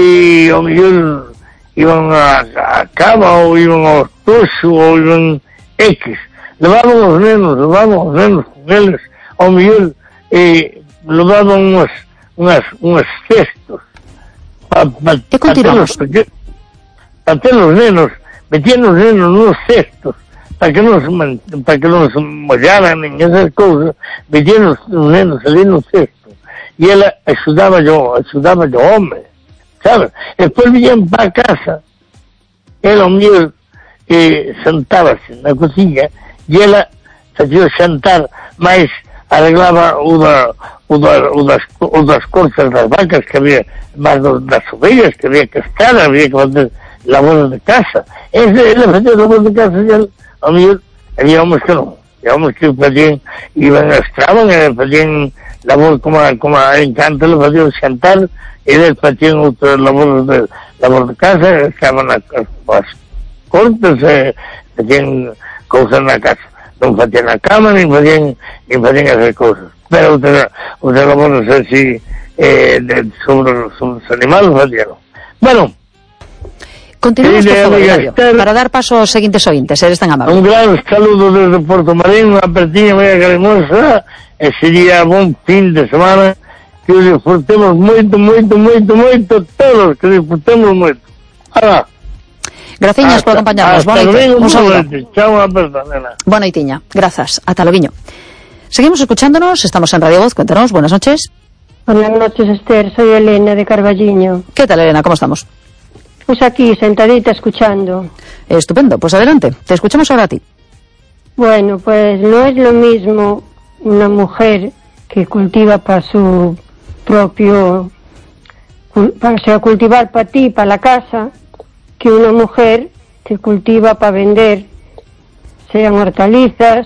e ao mellor iban a, a cama, ou iban ao toxo, ou iban X. Levaban os nenos, levaban os nenos con eles, ao mellor e levaban unhas, unhas, unhas cestos para pa, pa ter, pa ter os nenos, metían os nenos nos cestos, para que non se, para que non se mollaran en esas cousas, metían os nenos ali no cesto, e ela axudaba yo, axudaba yo home, sabes? E despois viñan para a casa, ela o mío eh, sentábase na cociña, e ela facía o xantar, máis arreglaba o, da, o, da, o, das, o das cortas das vacas que había, máis das ovellas que había que estar, había que fazer labores de casa. Ese, ela facía labores de casa, e ela, a mí, había homes que non, había homes que facían, iban a estraban, e facían labor como, como a Encanto, le facían xantar, e eles facían outras labores de, labor de casa, estaban as, as cortes, e facían cousas na casa. Non facían a cama, nin facían, nin facían esas cousas. Pero outras, outras labores así, eh, de, sobre, sobre os animales facían. Bueno, continuamos, por favor, Hilario, para dar paso aos seguintes ointes, eres tan amable. Un gran saludo desde Porto Marín, unha apertiña moi calimosa, e sería bon fin de semana, que disfrutemos moito, moito, moito, moito, todos, que disfrutemos moito. Ahora, graciñas por acompañarnos. Boa noite. Un saludo. Chao, unha perda, nena. Boa noitiña. Grazas. Ata loviño. Seguimos escuchándonos. Estamos en Radio Voz. Cuéntanos. Buenas noches. Buenas noches, Esther. Soy Elena de Carballiño. ¿Qué tal, Elena? ¿Cómo estamos? Pues aquí, sentadita, escuchando. Estupendo. Pues adelante. Te escuchamos ahora a ti. Bueno, pues no es lo mismo una mujer que cultiva para su propio... para sea cultivar para ti, para la casa, que una mujer que cultiva para vender, sean hortalizas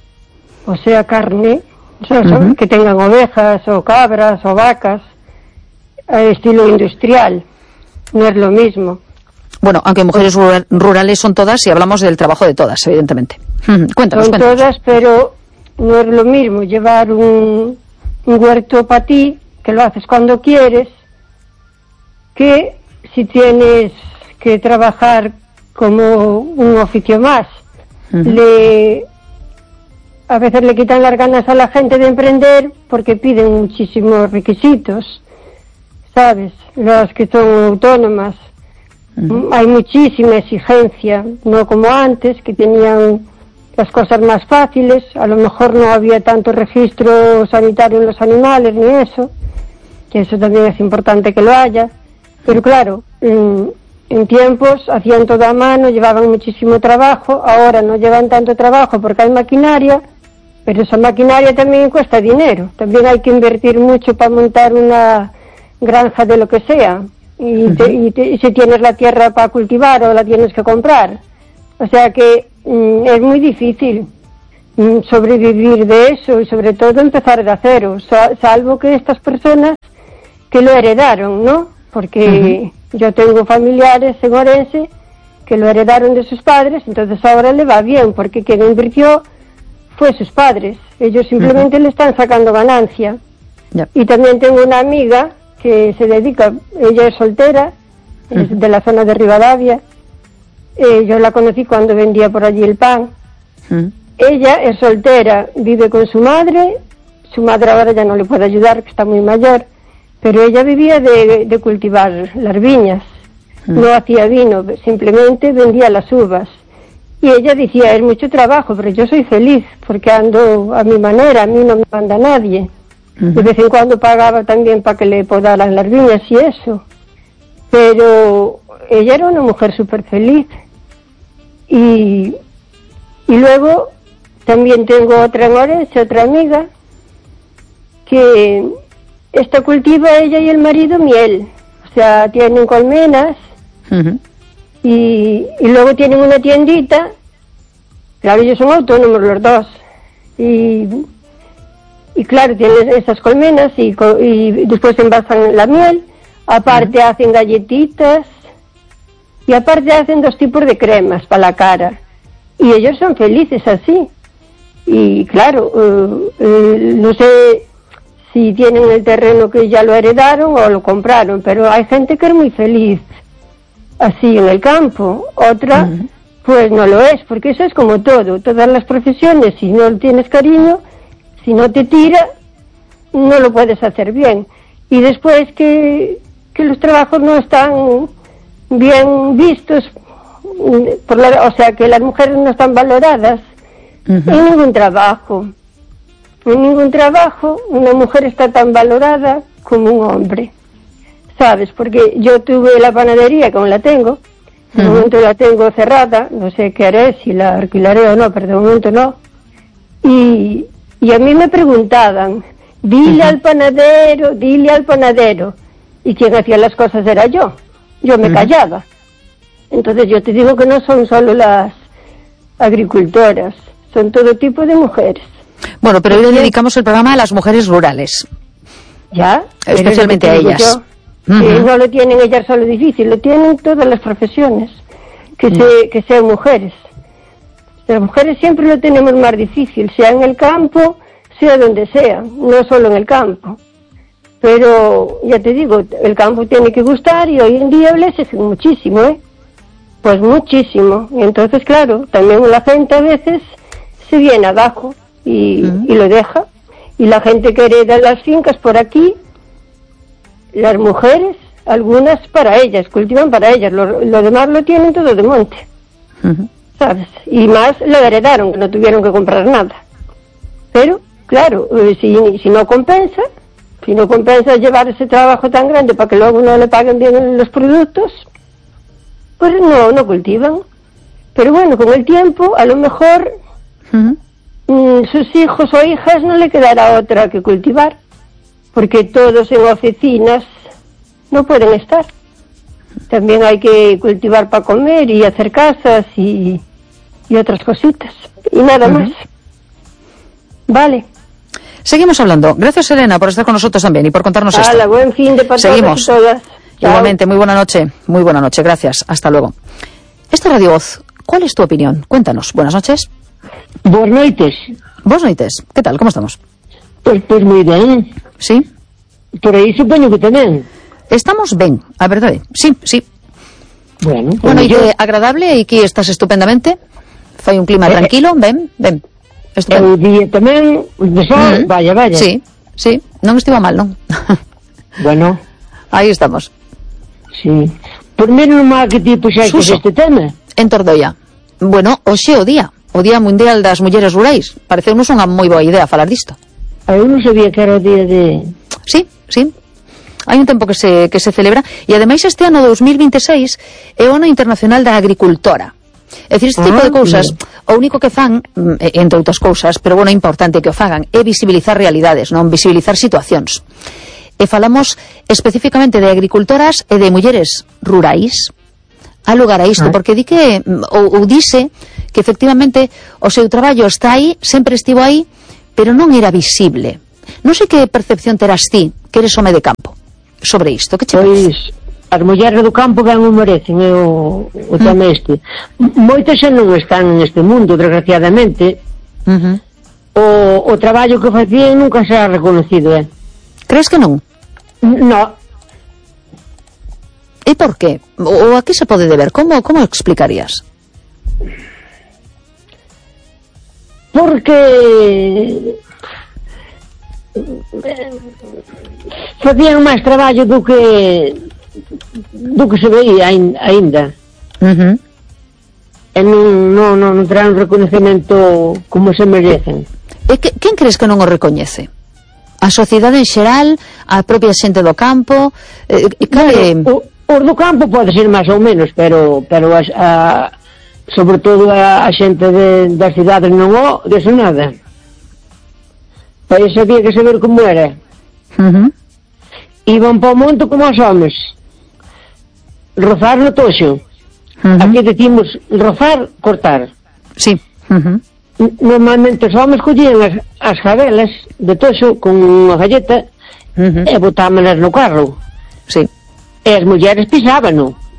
o sea carne, o sea, uh-huh. que tengan ovejas o cabras o vacas, a estilo industrial. No es lo mismo. Bueno, aunque mujeres rurales son todas y hablamos del trabajo de todas, evidentemente. Cuéntanos, son cuéntanos. todas, pero no es lo mismo llevar un, un huerto para ti, que lo haces cuando quieres, que si tienes que trabajar como un oficio más. Uh-huh. Le, a veces le quitan las ganas a la gente de emprender porque piden muchísimos requisitos, ¿sabes? Las que son autónomas. Uh-huh. Hay muchísima exigencia, no como antes, que tenían las cosas más fáciles. A lo mejor no había tanto registro sanitario en los animales ni eso, que eso también es importante que lo haya. Pero claro, en, en tiempos hacían todo a mano, llevaban muchísimo trabajo, ahora no llevan tanto trabajo porque hay maquinaria, pero esa maquinaria también cuesta dinero, también hay que invertir mucho para montar una granja de lo que sea, y, te, y, te, y si tienes la tierra para cultivar o la tienes que comprar, o sea que mm, es muy difícil mm, sobrevivir de eso y sobre todo empezar de cero, salvo que estas personas que lo heredaron, ¿no? Porque uh-huh. yo tengo familiares en Orense que lo heredaron de sus padres, entonces ahora le va bien, porque quien invirtió fue sus padres, ellos simplemente uh-huh. le están sacando ganancia. Yep. Y también tengo una amiga que se dedica, ella es soltera, uh-huh. es de la zona de Rivadavia, eh, yo la conocí cuando vendía por allí el pan. Uh-huh. Ella es soltera, vive con su madre, su madre ahora ya no le puede ayudar, que está muy mayor, pero ella vivía de, de cultivar las viñas, uh-huh. no hacía vino, simplemente vendía las uvas. Y ella decía, es mucho trabajo, pero yo soy feliz, porque ando a mi manera, a mí no me manda nadie. Uh-huh. De vez en cuando pagaba también para que le podaran las viñas y eso. Pero ella era una mujer súper feliz. Y, y luego también tengo otra en Orense, otra amiga, que esta cultiva ella y el marido miel. O sea, tienen colmenas. Uh-huh. Y, y luego tienen una tiendita, claro, ellos son autónomos los dos, y, y claro, tienen esas colmenas y, y después envasan la miel, aparte uh-huh. hacen galletitas, y aparte hacen dos tipos de cremas para la cara, y ellos son felices así, y claro, uh, uh, no sé si tienen el terreno que ya lo heredaron o lo compraron, pero hay gente que es muy feliz así en el campo, otra uh-huh. pues no lo es, porque eso es como todo, todas las profesiones, si no tienes cariño, si no te tira, no lo puedes hacer bien. Y después que, que los trabajos no están bien vistos, por la, o sea que las mujeres no están valoradas uh-huh. en ningún trabajo, en ningún trabajo una mujer está tan valorada como un hombre. ¿Sabes? Porque yo tuve la panadería, como la tengo, de uh-huh. momento la tengo cerrada, no sé qué haré, si la alquilaré o no, pero de momento no. Y, y a mí me preguntaban, dile uh-huh. al panadero, dile al panadero. Y quien hacía las cosas era yo. Yo me uh-huh. callaba. Entonces yo te digo que no son solo las agricultoras, son todo tipo de mujeres. Bueno, pero hoy le dedicamos el programa a las mujeres rurales. ¿Ya? Especialmente a ellas. Yo. Uh-huh. Que no lo tienen ellas solo difícil, lo tienen todas las profesiones, que, uh-huh. se, que sean mujeres. Las mujeres siempre lo tenemos más difícil, sea en el campo, sea donde sea, no solo en el campo. Pero, ya te digo, el campo tiene que gustar y hoy en día les exigen muchísimo, ¿eh? Pues muchísimo. Y entonces, claro, también la gente a veces se viene abajo y, uh-huh. y lo deja. Y la gente que hereda las fincas por aquí, las mujeres, algunas para ellas, cultivan para ellas, lo, lo demás lo tienen todo de monte, uh-huh. ¿sabes? Y más lo heredaron, que no tuvieron que comprar nada. Pero, claro, eh, si, si no compensa, si no compensa llevar ese trabajo tan grande para que luego no le paguen bien los productos, pues no, no cultivan. Pero bueno, con el tiempo, a lo mejor uh-huh. mmm, sus hijos o hijas no le quedará otra que cultivar, porque todos en oficinas no pueden estar. También hay que cultivar para comer y hacer casas y, y otras cositas. Y nada uh-huh. más. Vale. Seguimos hablando. Gracias, Elena, por estar con nosotros también y por contarnos esto. Hola, buen fin de para Seguimos. todas y todas. Igualmente, muy buena noche. Muy buena noche, gracias. Hasta luego. Esta Radio Voz, ¿cuál es tu opinión? Cuéntanos. Buenas noches. Buenas noites. Buenas noites. ¿Qué tal? ¿Cómo estamos? Pues, pues muy ben. Sí? Por aí supoño que tamén. Estamos ben, a verdade. Sí, sí. Bueno, pues bueno, e yo... agradable, e aquí estás estupendamente. Fai un clima eh, tranquilo, ben, ben. Estupendo. O día tamén, de sol, mm. vaya, vaya. Sí, sí, non estivo mal, non? Bueno. Aí estamos. Sí. Por menos mal que ti puxaste este tema. En Tordoia. Bueno, hoxe o día, o Día Mundial das Mulleres Rurais. Pareceunos unha moi boa idea falar disto. Eu non sabía que era o día de... Sí, sí. hai un tempo que se, que se celebra, e ademais este ano dous mil vinte e seis é o ano internacional da agricultora. É dicir, este tipo de cousas, o único que fan, entre outras cousas, pero bueno, é importante que o fagan, é visibilizar realidades, non visibilizar situacións. E falamos especificamente de agricultoras e de mulleres rurais a lugar a isto, porque di que, ou, ou dice que efectivamente o seu traballo está aí, sempre estivo aí, pero non era visible. Non sei que percepción terás ti, que eres home de campo, sobre isto, que che parece? Pois, as mulleres do campo ben o merecen, é o, o tema este. Moitas xa non están neste mundo, desgraciadamente. Uh-huh. O, o traballo que facían nunca será reconocido, eh? Crees que non? No. E por qué? O a que se pode deber? Como, como explicarías? Porque facían máis traballo do que do que se veía aínda. Uh-huh. E non, non, non, non terán reconocemento como se merecen. E que, quen crees que non o recoñece? A sociedade en xeral, a propia xente do campo? Eh, cabe... Bueno, o, os do campo pode ser máis ou menos, pero pero a, a, sobre todo a, a xente de, das cidades non o, deso nada. Para iso había que saber como era. Uh-huh. Iban para o monte como os homes. Rozar no toxo. Uh-huh. Aquí decimos rozar, cortar. Sí. Uh-huh. Normalmente os homes collían as, as jabelas de toxo con unha galleta, uh-huh, e botámanas no carro. Sí. E as mulleres pisábano.